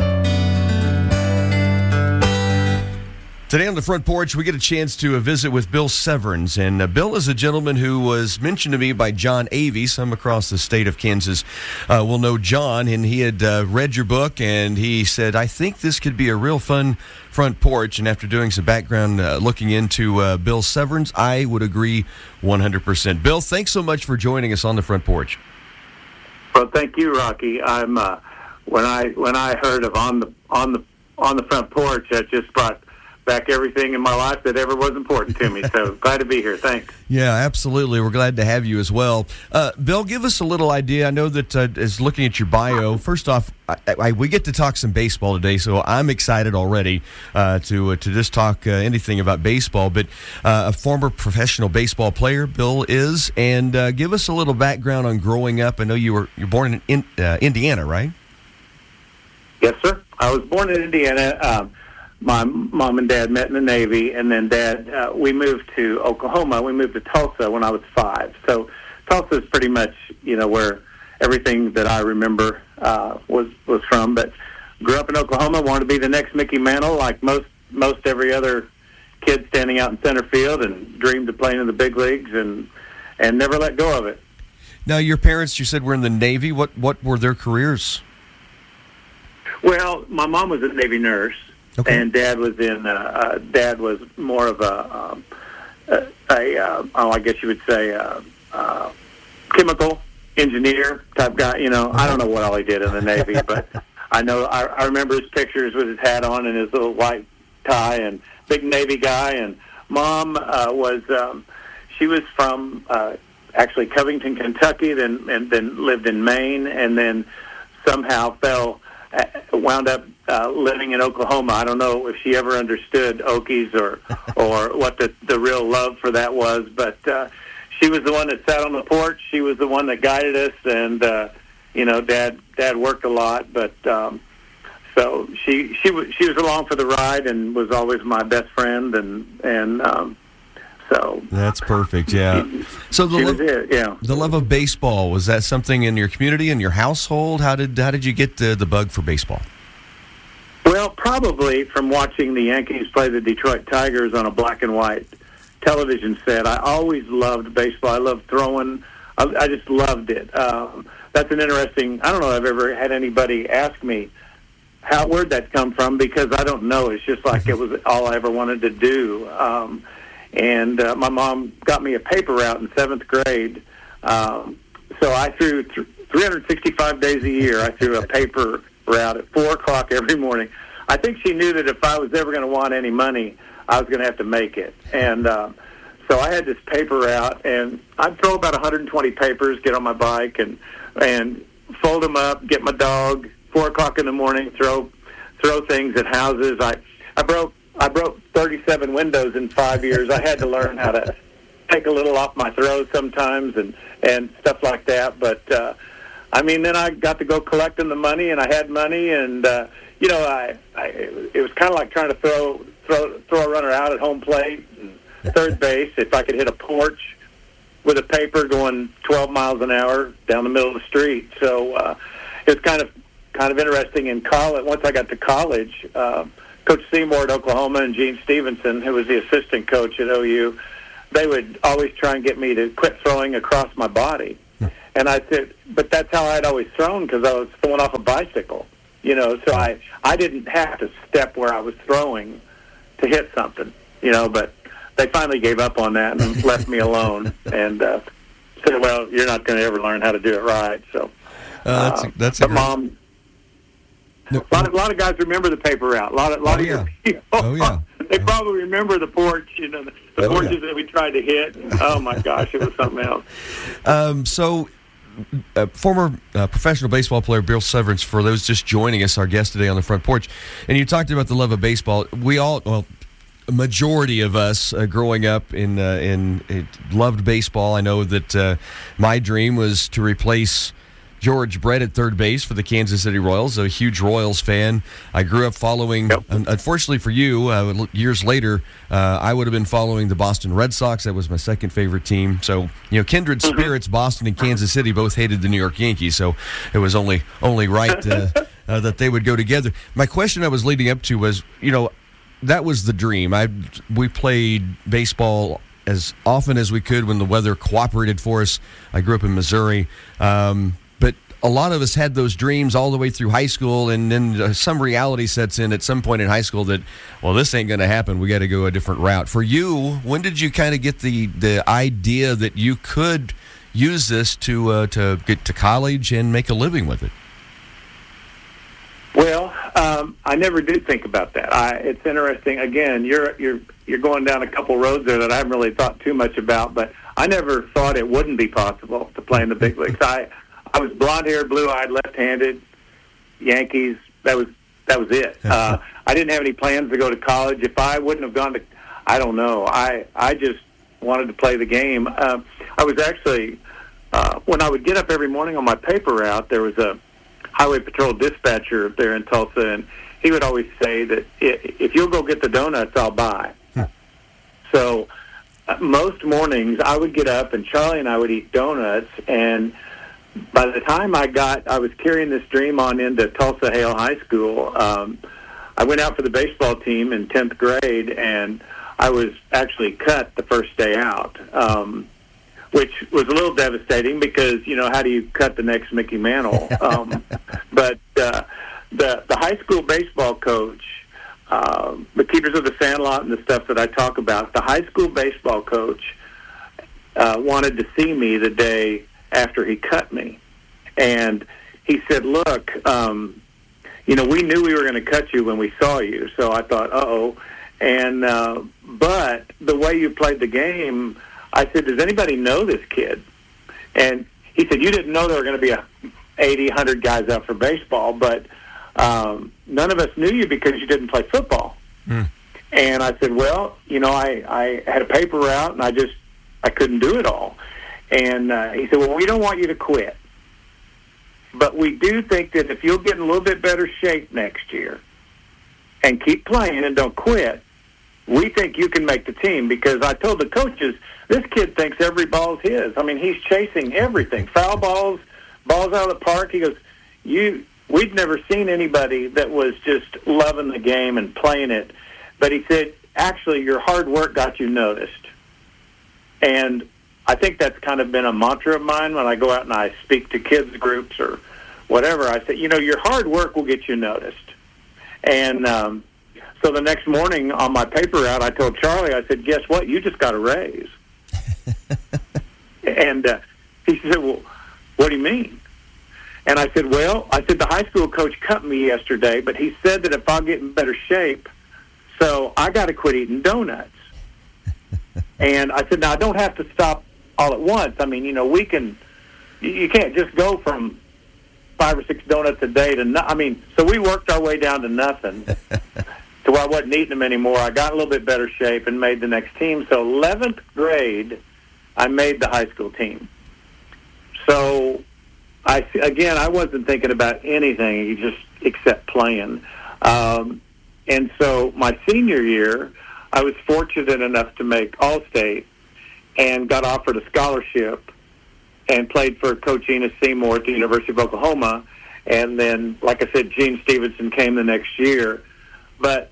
[SPEAKER 21] Today on the front porch, we get a chance to uh, visit with Bill Severns. And uh, Bill is a gentleman who was mentioned to me by John Avey. Some across the state of Kansas uh, will know John. And he had uh, read your book, and he said, I think this could be a real fun front porch. And after doing some background uh, looking into uh, Bill Severns, I would agree one hundred percent. Bill, thanks so much for joining us on the front porch.
[SPEAKER 22] Well, thank you, Rocky. I'm uh, when I when I heard of on the on the on the front porch, that just brought back everything in my life that ever was important to me. So glad to be here. Thanks.
[SPEAKER 21] Yeah, absolutely. We're glad to have you as well. Uh, Bill, give us a little idea. I know that uh, as looking at your bio, first off, I, I, we get to talk some baseball today, so I'm excited already uh, to uh, to just talk uh, anything about baseball. But uh, a former professional baseball player, Bill is, and uh, give us a little background on growing up. I know you were you're born in, in uh, Indiana, right?
[SPEAKER 22] Yes, sir. I was born in Indiana. Um, My mom and dad met in the Navy, and then Dad, uh, we moved to Oklahoma. We moved to Tulsa when I was five. So Tulsa is pretty much, you know, where everything that I remember uh, was was from. But grew up in Oklahoma, wanted to be the next Mickey Mantle, like most most every other kid standing out in center field, and dreamed of playing in the big leagues, and and never let go of it.
[SPEAKER 21] Now, your parents, you said, were in the Navy. What what were their careers?
[SPEAKER 22] Well, my mom was a Navy nurse. Okay. And Dad was in. Uh, uh, Dad was more of a, um, a, a uh, oh, I guess you would say, uh, uh, chemical engineer type guy. You know, I don't know what all he did in the Navy, but I know I, I remember his pictures with his hat on and his little white tie, and big Navy guy. And Mom uh, was. Um, she was from uh, actually Covington, Kentucky, then and then lived in Maine, and then somehow fell. Uh, wound up uh, living in Oklahoma. I don't know if she ever understood Okies or or what the, the real love for that was, but uh, she was the one that sat on the porch. She was the one that guided us, and uh, you know, Dad Dad worked a lot, but um, so she she was she was along for the ride and was always my best friend, and and. Um, So
[SPEAKER 21] that's perfect, yeah. So the love,
[SPEAKER 22] it, yeah.
[SPEAKER 21] the love of baseball, was that something in your community, in your household? How did how did you get the, the bug for baseball?
[SPEAKER 22] Well, probably from watching the Yankees play the Detroit Tigers on a black and white television set. I always loved baseball. I loved throwing. I, I just loved it. Um, that's an interesting. I don't know if I've ever had anybody ask me how where'd that come from, because I don't know. It's just like it was all I ever wanted to do. Um, And uh, my mom got me a paper route in seventh grade. Um, so I threw th- three hundred sixty-five days a year. I threw a paper route at four o'clock every morning. I think she knew that if I was ever going to want any money, I was going to have to make it. And uh, so I had this paper route, and I'd throw about one hundred twenty papers, get on my bike, and and fold them up, get my dog, four o'clock in the morning, throw throw things at houses. I, I broke I broke thirty-seven windows in five years. I had to learn how to take a little off my throws sometimes and, and stuff like that. But, uh, I mean, then I got to go collecting the money, and I had money. And, uh, you know, I, I it was kind of like trying to throw, throw, throw a runner out at home plate and third base. If I could hit a porch with a paper going twelve miles an hour down the middle of the street. So uh, it was kind of kind of interesting in college. Once I got to college, uh, Coach Seymour at Oklahoma and Gene Stevenson, who was the assistant coach at O U, they would always try and get me to quit throwing across my body. And I said, but that's how I'd always thrown because I was throwing off a bicycle, you know, so I, I didn't have to step where I was throwing to hit something, you know, but they finally gave up on that and left me alone and uh, said, well, you're not going to ever learn how to do it right. So,
[SPEAKER 21] uh, that's,
[SPEAKER 22] uh,
[SPEAKER 21] that's
[SPEAKER 22] but
[SPEAKER 21] a
[SPEAKER 22] mom, no, a, lot of, a lot of guys remember the paper route. A lot of, a lot
[SPEAKER 21] oh,
[SPEAKER 22] of
[SPEAKER 21] yeah.
[SPEAKER 22] people,
[SPEAKER 21] oh, yeah.
[SPEAKER 22] they probably remember the porch, you know, the, the
[SPEAKER 21] oh,
[SPEAKER 22] porches
[SPEAKER 21] yeah.
[SPEAKER 22] that we tried to hit. Oh, my gosh, it was something else.
[SPEAKER 21] Um, so, uh, former uh, professional baseball player Bill Severance, for those just joining us, our guest today on the front porch, and you talked about the love of baseball. We all, well, a majority of us uh, growing up in, uh, in in loved baseball. I know that uh, my dream was to replace George Brett at third base for the Kansas City Royals. A huge Royals fan. I grew up following, yep. unfortunately for you, uh, years later, uh, I would have been following the Boston Red Sox. That was my second favorite team. So, you know, kindred spirits, Boston and Kansas City both hated the New York Yankees, so it was only only right uh, uh, that they would go together. My question I was leading up to was, you know, that was the dream. I We played baseball as often as we could when the weather cooperated for us. I grew up in Missouri. Um, But a lot of us had those dreams all the way through high school, and then uh, some reality sets in at some point in high school that, well, this ain't going to happen. We got to go a different route. For you, when did you kind of get the, the idea that you could use this to uh, to get to college and make a living with it?
[SPEAKER 22] Well, um, I never did think about that. I, it's interesting. Again, you're you're you're going down a couple roads there that I haven't really thought too much about, but I never thought it wouldn't be possible to play in the big leagues. I I was blonde-haired, blue-eyed, left-handed, Yankees. That was that was it. Uh, I didn't have any plans to go to college. If I wouldn't have gone to, I don't know. I I just wanted to play the game. Uh, I was actually uh, when I would get up every morning on my paper route, there was a highway patrol dispatcher there in Tulsa, and he would always say that if you'll go get the donuts, I'll buy. Hmm. So uh, most mornings I would get up, and Charlie and I would eat donuts, and by the time I got, I was carrying this dream on into Tulsa Hale High School. Um, I went out for the baseball team in tenth grade, and I was actually cut the first day out, um, which was a little devastating because, you know, how do you cut the next Mickey Mantle? Um, but uh, the the high school baseball coach, uh, the Keepers of the Sandlot and the stuff that I talk about, the high school baseball coach uh, wanted to see me the day after he cut me. And he said, look, um, you know, we knew we were going to cut you when we saw you. So I thought, uh-oh. And, uh, but the way you played the game, I said, does anybody know this kid? And he said, you didn't know there were going to be a eighty, one hundred guys out for baseball, but um, none of us knew you because you didn't play football. Mm. And I said, well, you know, I, I had a paper route, and I just, I couldn't do it all. And uh, he said, well, we don't want you to quit. But we do think that if you'll get in a little bit better shape next year and keep playing and don't quit, we think you can make the team. Because I told the coaches, this kid thinks every ball's his. I mean, he's chasing everything. Foul balls, balls out of the park. He goes, you, we'd never seen anybody that was just loving the game and playing it. But he said, actually, your hard work got you noticed. And I think that's kind of been a mantra of mine when I go out and I speak to kids groups or whatever. I say, you know, your hard work will get you noticed. And um, so the next morning on my paper route, I told Charlie, I said, guess what? You just got a raise. And uh, he said, well, what do you mean? And I said, well, I said, the high school coach cut me yesterday, but he said that if I'll get in better shape, so I got to quit eating donuts. And I said, now I don't have to stop all at once. I mean, you know, we can, you can't just go from five or six donuts a day to, no, I mean, so we worked our way down to nothing to where I wasn't eating them anymore. I got a little bit better shape and made the next team. So eleventh grade, I made the high school team. So, I again, I wasn't thinking about anything just except playing. Um, and so my senior year, I was fortunate enough to make All-State and got offered a scholarship and played for Coach Enos Seymour at the University of Oklahoma. And then, like I said, Gene Stevenson came the next year. But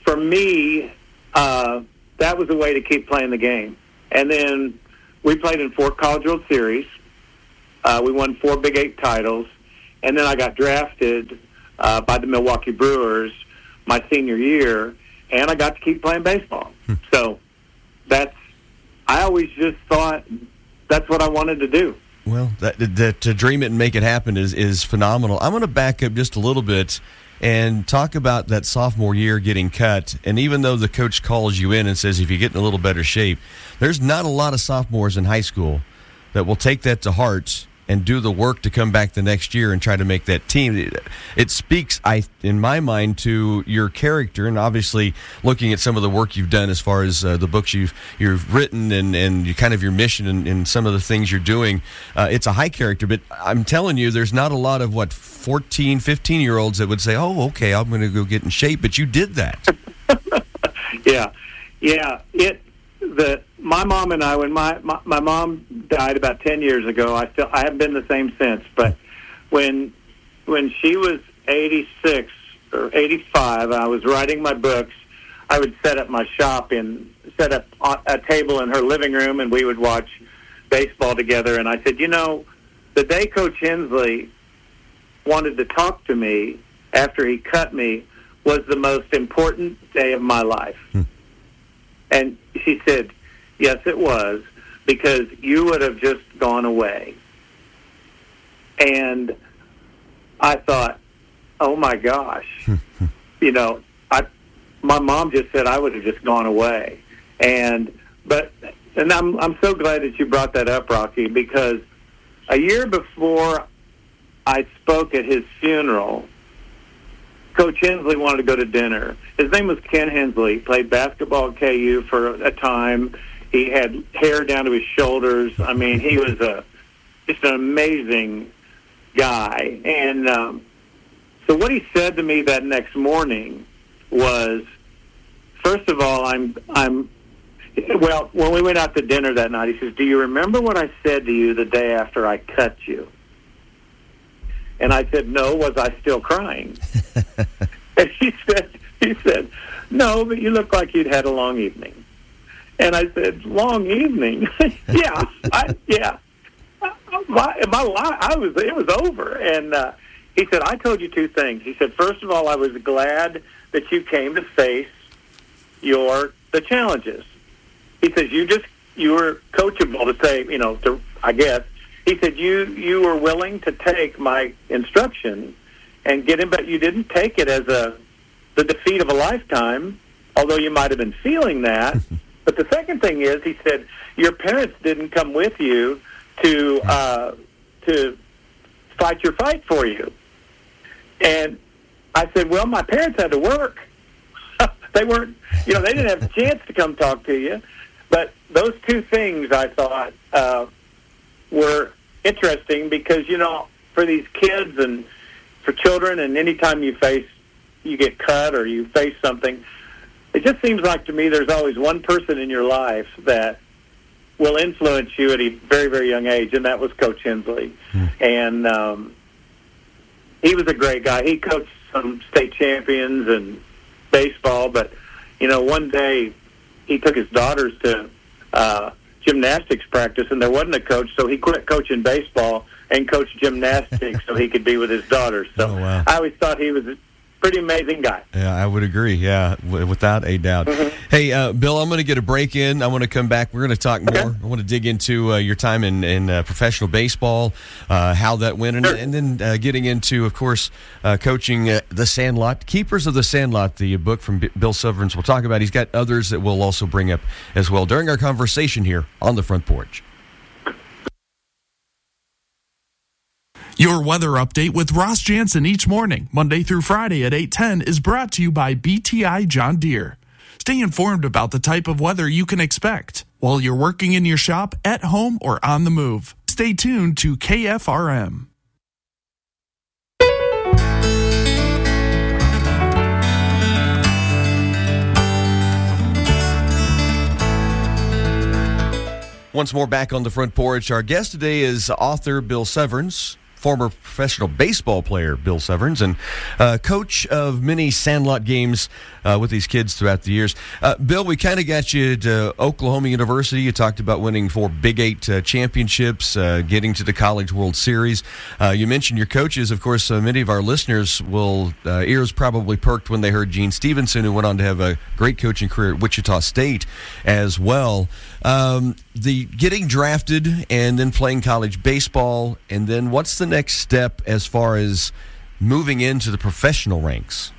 [SPEAKER 22] for me, uh, that was a way to keep playing the game. And then we played in four College World Series. Uh, we won four Big Eight titles. And then I got drafted uh, by the Milwaukee Brewers my senior year, and I got to keep playing baseball. Hmm. So that's, I always just thought that's what I wanted to do.
[SPEAKER 21] Well, that, that to dream it and make it happen is, is phenomenal. I'm going to back up just a little bit and talk about that sophomore year getting cut. And even though the coach calls you in and says, if you get in a little better shape, there's not a lot of sophomores in high school that will take that to heart and do the work to come back the next year and try to make that team. It, it speaks, I, in my mind, to your character, and obviously looking at some of the work you've done as far as uh, the books you've you've written and, and you kind of your mission and, and some of the things you're doing. Uh, it's a high character, but I'm telling you, there's not a lot of, what, fourteen, fifteen-year-olds that would say, oh, okay, I'm going to go get in shape, but you did that.
[SPEAKER 22] yeah, yeah. It the my mom and I, when my, my my mom died about ten years ago, I still I haven't been the same since. But when when she was eighty-six or eighty-five, I was writing my books. I would set up my shop and set up a table in her living room, and we would watch baseball together. And I said, you know, the day Coach Hensley wanted to talk to me after he cut me was the most important day of my life. Hmm. And she said, yes, it was, because you would have just gone away. And I thought, oh, my gosh. you know, I, my mom just said I would have just gone away. And but and I'm I'm so glad that you brought that up, Rocky, because a year before I spoke at his funeral, Coach Hensley wanted to go to dinner. His name was Ken Hensley. He played basketball at K U for a time. He had hair down to his shoulders. I mean, he was a just an amazing guy. And um, so what he said to me that next morning was, first of all, I'm I'm well, when we went out to dinner that night, he says, do you remember what I said to you the day after I cut you? And I said, no, was I still crying? And he said, he said, no, but you look like you'd had a long evening. And I said, long evening? yeah, I, yeah. My, my life, I was, it was over. And uh, he said, I told you two things. He said, first of all, I was glad that you came to face your the challenges. He says, you just, you were coachable to say, you know, to, I guess. He said, you you were willing to take my instruction and get him, but you didn't take it as a the defeat of a lifetime, although you might have been feeling that. But the second thing is, he said, your parents didn't come with you to uh, to fight your fight for you. And I said, well, my parents had to work. They weren't, you know, they didn't have a chance to come talk to you. But those two things, I thought, uh, were interesting because, you know, for these kids and for children, and anytime you face, you get cut or you face something, it just seems like to me there's always one person in your life that will influence you at a very, very young age, and that was Coach Hensley. Mm. And um, he was a great guy. He coached some state champions and baseball, but, you know, one day he took his daughters to uh, gymnastics practice, and there wasn't a coach, so he quit coaching baseball and coached gymnastics so he could be with his daughters. So oh, wow. I always thought he was a pretty amazing guy.
[SPEAKER 21] Yeah, I would agree. Yeah, w- without a doubt. Mm-hmm. Hey, uh, Bill, I'm going to get a break in. I want to come back. We're going to talk okay. more. I want to dig into uh, your time in, in uh, professional baseball, uh, how that went, and, sure. and then uh, getting into, of course, uh, coaching uh, the Sandlot, Keepers of the Sandlot, the book from B- Bill Severance. We'll talk about. He's got others that we'll also bring up as well during our conversation here on the Front Porch.
[SPEAKER 1] Your weather update with Ross Jansen each morning, Monday through Friday at eight ten, is brought to you by B T I John Deere. Stay informed about the type of weather you can expect while you're working in your shop, at home, or on the move. Stay tuned to K F R M.
[SPEAKER 21] Once more back on the Front Porch. Our guest today is author Bill Severance. former professional baseball player, Bill Severns, and uh, coach of many Sandlot games uh, with these kids throughout the years. Uh, Bill, we kind of got you to Oklahoma University. You talked about winning four Big Eight uh, championships, uh, getting to the College World Series. Uh, you mentioned your coaches. Of course, uh, many of our listeners will, uh, ears probably perked when they heard Gene Stevenson, who went on to have a great coaching career at Wichita State as well. Um, the getting drafted and then playing college baseball, and then what's the next step as far as moving into the professional ranks?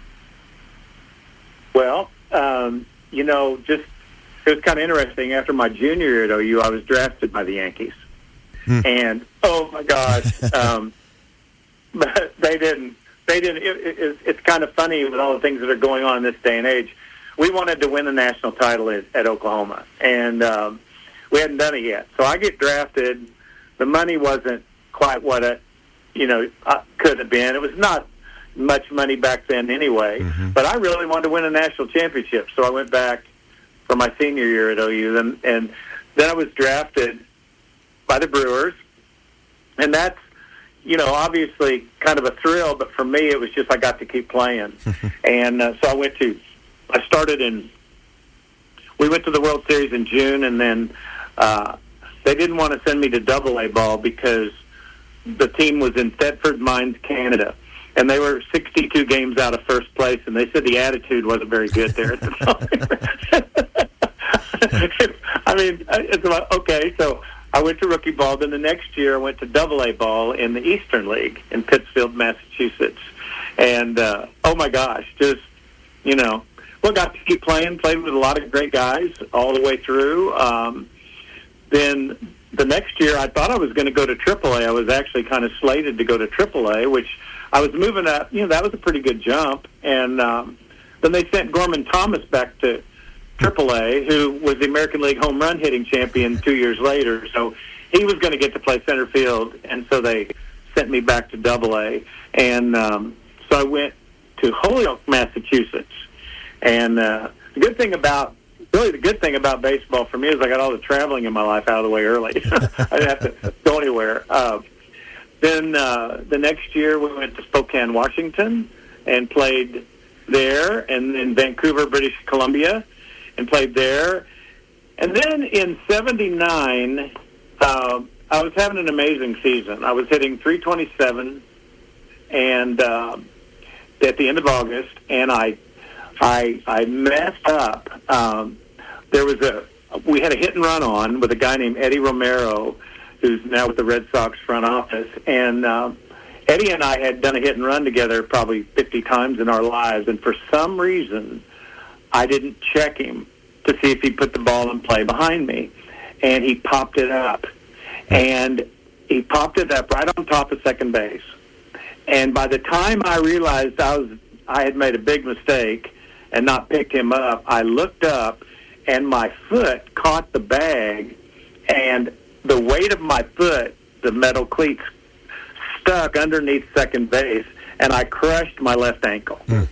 [SPEAKER 22] Well, um, you know, just it was kind of interesting. After my junior year at O U, I was drafted by the Yankees, hmm. and oh my gosh, um, but they didn't. They didn't. It, it, it's kind of funny with all the things that are going on in this day and age. We wanted to win the national title at, at Oklahoma, and um, we hadn't done it yet. So I get drafted. The money wasn't quite what it, you know, uh, could have been. It was not much money back then anyway. Mm-hmm. But I really wanted to win a national championship, so I went back for my senior year at O U, and, and then I was drafted by the Brewers, and that's, you know, obviously kind of a thrill. But for me, it was just I got to keep playing, and uh, so I went to. I started in, we went to the World Series in June, and then uh, they didn't want to send me to double A ball because the team was in Thetford Mines, Canada, and they were sixty-two games out of first place, and they said the attitude wasn't very good there at the time. I mean, it's like, okay, so I went to rookie ball. Then the next year I went to double A ball in the Eastern League in Pittsfield, Massachusetts. And, uh, oh, my gosh, just, you know, well, got to keep playing, played with a lot of great guys all the way through. Um, then the next year, I thought I was going to go to triple A. I was actually kind of slated to go to triple A, which I was moving up. You know, that was a pretty good jump. And um, then they sent Gorman Thomas back to triple A, who was the American League home run hitting champion two years later. So he was going to get to play center field, and so they sent me back to double A. And um, so I went to Holyoke, Massachusetts. And uh, the good thing about, really the good thing about baseball for me is I got all the traveling in my life out of the way early. I didn't have to go anywhere. Uh, then uh, the next year we went to Spokane, Washington, and played there, and in Vancouver, British Columbia, and played there. And then in seventy-nine, uh, I was having an amazing season. I was hitting three twenty-seven and uh, at the end of August, and I I I messed up. Um, there was a we had a hit and run on with a guy named Eddie Romero, who's now with the Red Sox front office, and uh, Eddie and I had done a hit and run together probably fifty times in our lives, and for some reason, I didn't check him to see if he put the ball in play behind me, and he popped it up, and he popped it up right on top of second base, and by the time I realized I was I had made a big mistake and not picked him up, I looked up, and my foot caught the bag, and the weight of my foot, the metal cleats, stuck underneath second base, and I crushed my left ankle. Mm.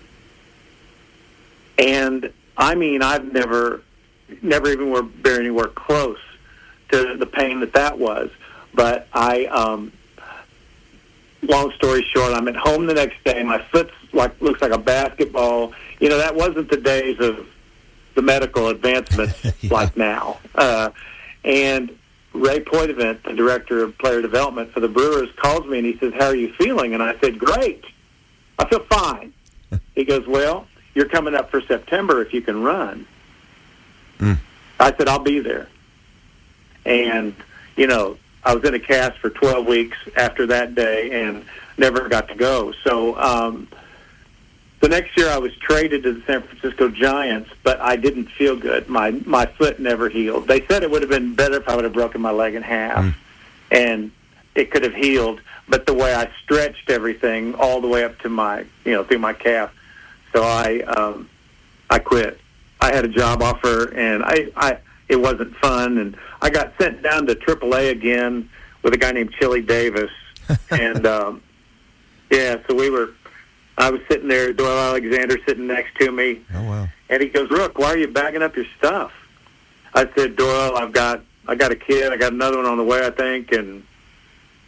[SPEAKER 22] And, I mean, I've never, never even were been anywhere close to the pain that that was. But I, um, long story short, I'm at home the next day. My foot's like looks like a basketball. You know, that wasn't the days of the medical advancements yeah. like now. Uh, and Ray Poitevin, the director of player development for the Brewers, calls me and he says, "How are you feeling?" And I said, "Great. I feel fine." He goes, "Well, you're coming up for September if you can run." Mm. I said, "I'll be there." And, you know, I was in a cast for twelve weeks after that day and never got to go. So um, the next year I was traded to the San Francisco Giants, but I didn't feel good. My my foot never healed. They said it would have been better if I would have broken my leg in half, mm. and it could have healed. But the way I stretched everything all the way up to my, you know, through my calf, so I um, I quit. I had a job offer, and I, I it wasn't fun, and I got sent down to triple A again with a guy named Chili Davis, and um, yeah, so we were. I was sitting there, Doyle Alexander sitting next to me.
[SPEAKER 21] Oh wow!
[SPEAKER 22] And he goes, "Rook, why are you bagging up your stuff?" I said, "Doyle, I've got I got a kid. I got another one on the way, I think." And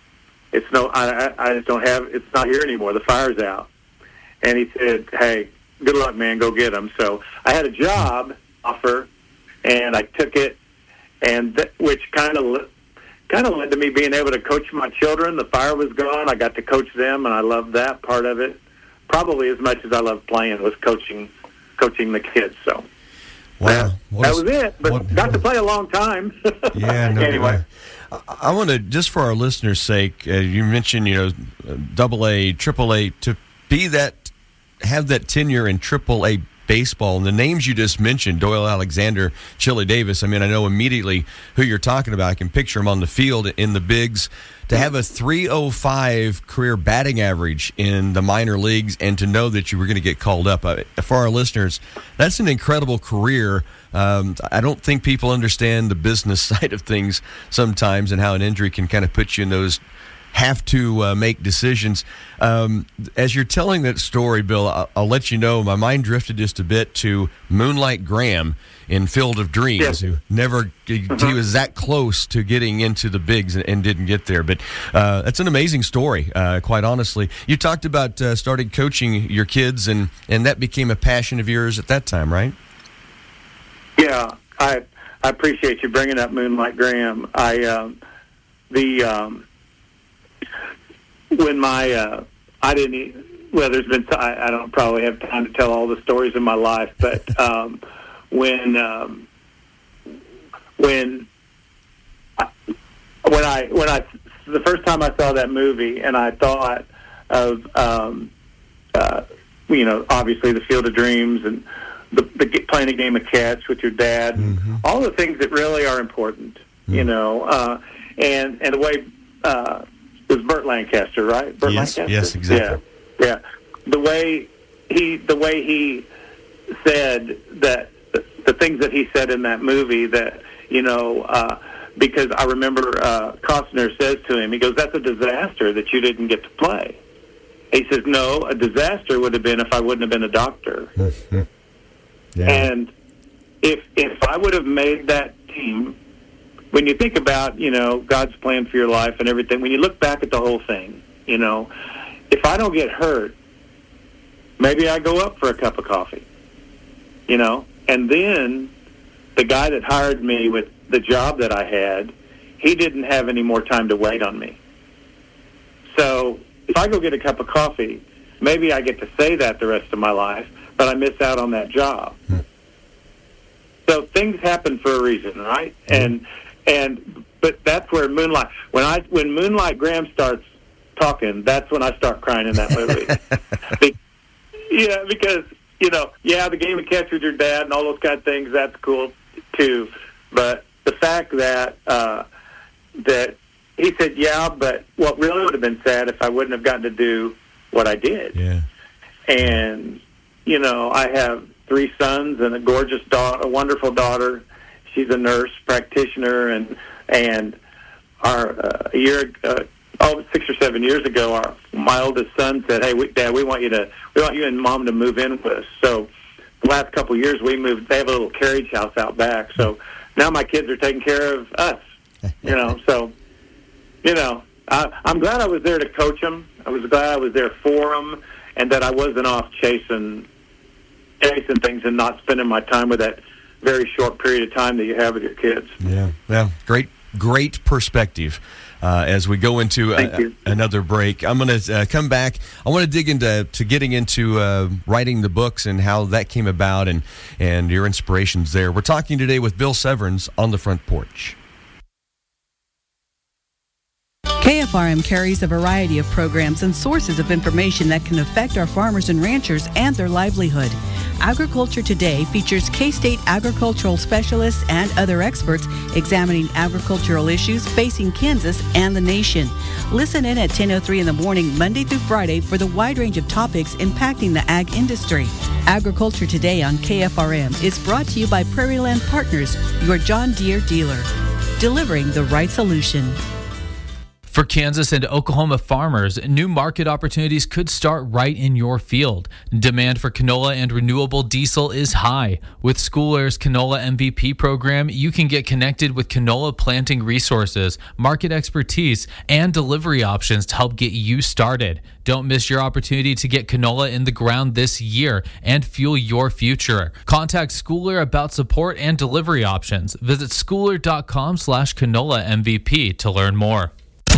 [SPEAKER 22] it's no, I, I just don't have, it's not here anymore. The fire's out. And he said, hey, good luck, man. Go get them. So I had a job offer, and I took it, and th- which kind of kind of led to me being able to coach my children. The fire was gone. I got to coach them, and I loved that part of it. Probably as much as I loved playing was coaching coaching the kids. So
[SPEAKER 21] wow,
[SPEAKER 22] that, that was it. But what, got to play a long time.
[SPEAKER 21] Yeah. No,
[SPEAKER 22] anyway.
[SPEAKER 21] I, I want to, just for our listeners' sake, uh, you mentioned, you know, double A, triple A, to be that, have that tenure in triple A baseball, and the names you just mentioned, Doyle Alexander, Chili Davis, I mean, I know immediately who you're talking about. I can picture him on the field in the bigs. To have a three oh five career batting average in the minor leagues, and to know that you were going to get called up. Uh, for our listeners, that's an incredible career. Um, I don't think people understand the business side of things sometimes, and how an injury can kind of put you in those have to uh, make decisions. Um, as you're telling that story, Bill, I'll, I'll let you know, my mind drifted just a bit to Moonlight Graham in Field of Dreams, yes. who never, he, uh-huh. he was that close to getting into the bigs and, and didn't get there. But uh, that's an amazing story, uh, quite honestly. You talked about uh, starting coaching your kids, and, and that became a passion of yours at that time, right?
[SPEAKER 22] Yeah, I I appreciate you bringing up Moonlight Graham. I um, the um, when my uh, I didn't well, there's been I, I don't probably have time to tell all the stories of my life, but um, when um, when I, when I when I the first time I saw that movie, and I thought of um, uh, you know, obviously the Field of Dreams and The, the playing a game of catch with your dad, mm-hmm. all the things that really are important, mm-hmm. you know, uh, and and the way uh, it was Burt Lancaster, right? Burt
[SPEAKER 21] yes,
[SPEAKER 22] Lancaster?
[SPEAKER 21] yes, exactly.
[SPEAKER 22] Yeah, yeah. The way he the way he said that the, the things that he said in that movie, that you know, uh, because I remember uh, Costner says to him, he goes, "That's a disaster that you didn't get to play." He says, "No, a disaster would have been if I wouldn't have been a doctor." Mm-hmm. Yeah. And if if I would have made that team, when you think about, you know, God's plan for your life and everything, when you look back at the whole thing, you know, if I don't get hurt, maybe I go up for a cup of coffee, you know, and then the guy that hired me with the job that I had, he didn't have any more time to wait on me. So if I go get a cup of coffee, maybe I get to say that the rest of my life, but I miss out on that job. Hmm. So things happen for a reason, right? Hmm. And and but that's where Moonlight when I when Moonlight Graham starts talking, that's when I start crying in that movie. Be, yeah, because you know, yeah, the game of catch with your dad and all those kind of things, that's cool too. But the fact that uh, that he said, yeah, but what really would have been sad if I wouldn't have gotten to do what I did.
[SPEAKER 21] Yeah.
[SPEAKER 22] And you know, I have three sons and a gorgeous daughter, a wonderful daughter. She's a nurse practitioner, and and our uh, a year, uh, oh, six or seven years ago, our my oldest son said, "Hey, we, Dad, we want you to, we want you and Mom to move in with us." So the last couple of years, we moved. They have a little carriage house out back, so now my kids are taking care of us. You know, so you know, I, I'm glad I was there to coach them. I was glad I was there for them, and that I wasn't off chasing. chasing things and not spending my time with that very short period of time that you have with your kids.
[SPEAKER 21] Yeah, yeah, great, great perspective. Uh, as we go into a, another break, I'm going to uh, come back. I want to dig into to getting into uh, writing the books and how that came about, and and your inspirations there. We're talking today with Bill Severns on the Front Porch.
[SPEAKER 2] K F R M carries a variety of programs and sources of information that can affect our farmers and ranchers and their livelihood. Agriculture Today features K-State agricultural specialists and other experts examining agricultural issues facing Kansas and the nation. Listen in at ten oh three in the morning, Monday through Friday, for the wide range of topics impacting the ag industry. Agriculture Today on K F R M is brought to you by Prairie Land Partners, your John Deere dealer, delivering the right solution.
[SPEAKER 3] For Kansas and Oklahoma farmers, new market opportunities could start right in your field. Demand for canola and renewable diesel is high. With Schooler's Canola M V P program, you can get connected with canola planting resources, market expertise, and delivery options to help get you started. Don't miss your opportunity to get canola in the ground this year and fuel your future. Contact Schooler about support and delivery options. Visit schooler.com slash canola MVP to learn more.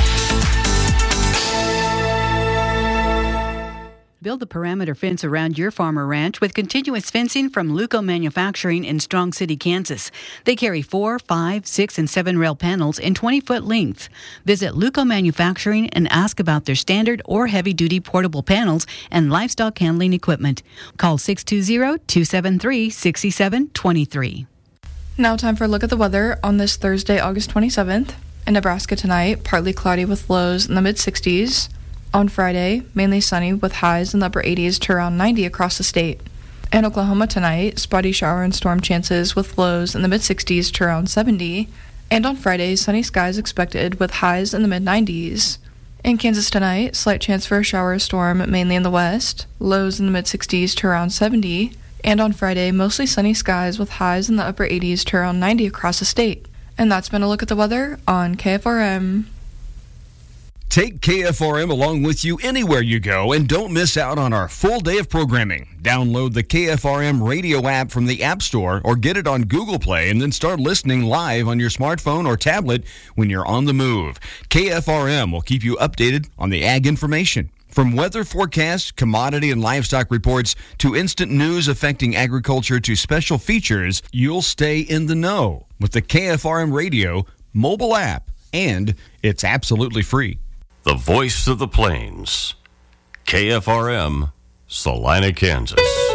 [SPEAKER 2] Build a perimeter fence around your farm or ranch with continuous fencing from Luco Manufacturing in Strong City, Kansas. They carry four, five, six, and seven rail panels in twenty-foot length. Visit Luco Manufacturing and ask about their standard or heavy-duty portable panels and livestock handling equipment. Call six two zero, two seven three, six seven two three.
[SPEAKER 6] Now time for a look at the weather on this Thursday, August twenty-seventh. In Nebraska tonight, partly cloudy with lows in the mid-sixties. On Friday, mainly sunny with highs in the upper eighties to around ninety across the state. In Oklahoma tonight, spotty shower and storm chances with lows in the mid-sixties to around seventy. And on Friday, sunny skies expected with highs in the mid-nineties. In Kansas tonight, slight chance for a shower or storm mainly in the west, lows in the mid-sixties to around seventy. And on Friday, mostly sunny skies with highs in the upper eighties to around ninety across the state. And that's been a look at the weather on K F R M.
[SPEAKER 4] Take K F R M along with you anywhere you go and don't miss out on our full day of programming. Download the K F R M radio app from the App Store or get it on Google Play and then start listening live on your smartphone or tablet when you're on the move. K F R M will keep you updated on the ag information. From weather forecasts, commodity and livestock reports, to instant news affecting agriculture to special features, you'll stay in the know with the K F R M radio mobile app, and it's absolutely free.
[SPEAKER 23] The voice of the plains, K F R M, Salina, Kansas.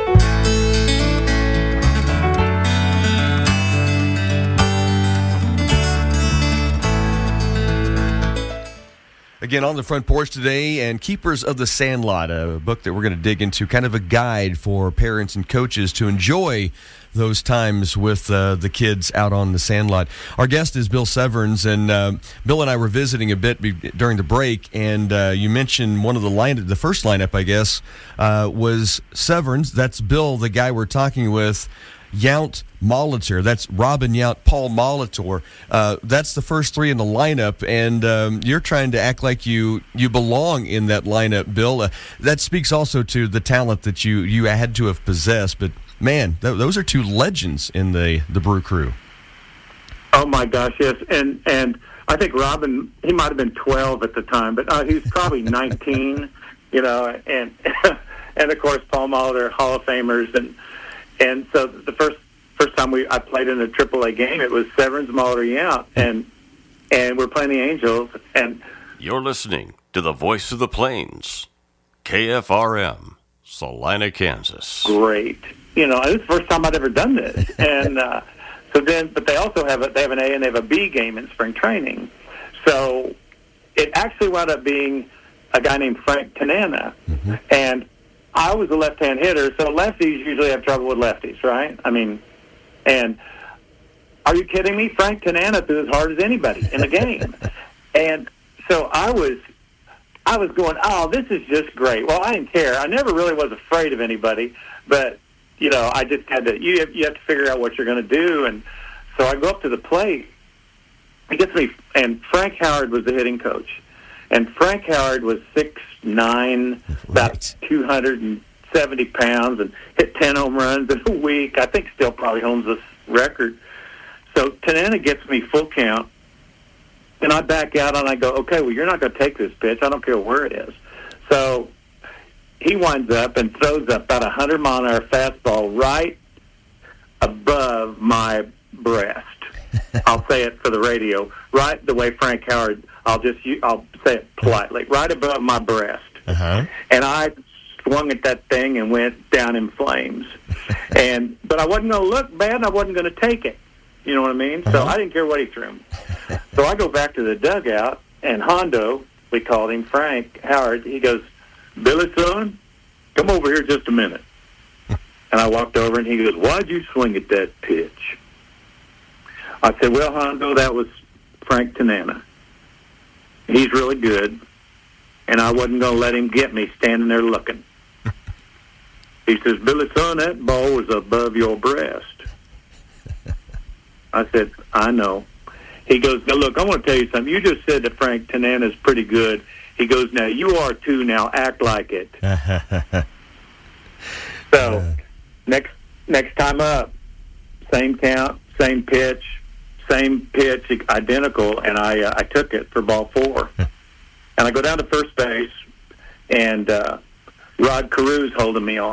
[SPEAKER 21] Again, on the front porch today, and Keepers of the Sandlot, a book that we're going to dig into, kind of a guide for parents and coaches to enjoy those times with uh, the kids out on the sandlot. Our guest is Bill Severns, and uh, Bill and I were visiting a bit be- during the break, and uh, you mentioned one of the line, the first lineup, I guess, uh, was Severns. That's Bill, the guy we're talking with. Yount Molitor. That's Robin Yount, Paul Molitor. Uh, that's the first three in the lineup, and um, you're trying to act like you you belong in that lineup, Bill. Uh, that speaks also to the talent that you, you had to have possessed, but man, th- those are two legends in the, the Brew Crew.
[SPEAKER 22] Oh, my gosh, yes. And and I think Robin, he might have been twelve at the time, but uh, he was probably nineteen, you know, and, and of course, Paul Molitor, Hall of Famers, and And so the first first time we I played in a triple A game, it was Severns, Molitor, Yount, and and we're playing the Angels. And
[SPEAKER 23] you're listening to the Voice of the Plains, K F R M, Salina, Kansas.
[SPEAKER 22] Great, you know, this is the first time I'd ever done this. And uh, so then, but they also have a, they have an A and they have a B game in spring training. So it actually wound up being a guy named Frank Tanana, mm-hmm. and I was a left-hand hitter, so lefties usually have trouble with lefties, right? I mean, and are you kidding me? Frank Tanana threw as hard as anybody in the game. And so I was I was going, oh, this is just great. Well, I didn't care. I never really was afraid of anybody, but, you know, I just had to, you have, you have to figure out what you're going to do. And so I go up to the plate. He gets me, and Frank Howard was the hitting coach. And Frank Howard was six nine, about two hundred seventy pounds, and hit ten home runs in a week. I think still probably owns this record. So Tanana gets me full count, and I back out, and I go, okay, well, you're not going to take this pitch. I don't care where it is. So he winds up and throws up about a one hundred mile an hour fastball right above my breast. I'll say it for the radio, right the way Frank Howard, I'll just, I'll say it politely, right above my breast.
[SPEAKER 21] Uh-huh.
[SPEAKER 22] And I swung at that thing and went down in flames. and But I wasn't going to look bad, and I wasn't going to take it. You know what I mean? Uh-huh. So I didn't care what he threw me. So I go back to the dugout, and Hondo, we called him, Frank Howard, he goes, Billy, son, come over here just a minute. And I walked over, and he goes, why'd you swing at that pitch? I said, well, Hondo, that was Frank Tanana. He's really good, and I wasn't going to let him get me standing there looking. He says, Billy, son, that ball was above your breast. I said, I know. He goes, now, look, I want to tell you something. You just said that Frank Tanana's pretty good. He goes, now, you are too. Now, act like it. So, uh. next next time up, same count, same pitch, same pitch, identical, and I uh, I took it for ball four. And I go down to first base, and uh, Rod Carew's holding me on.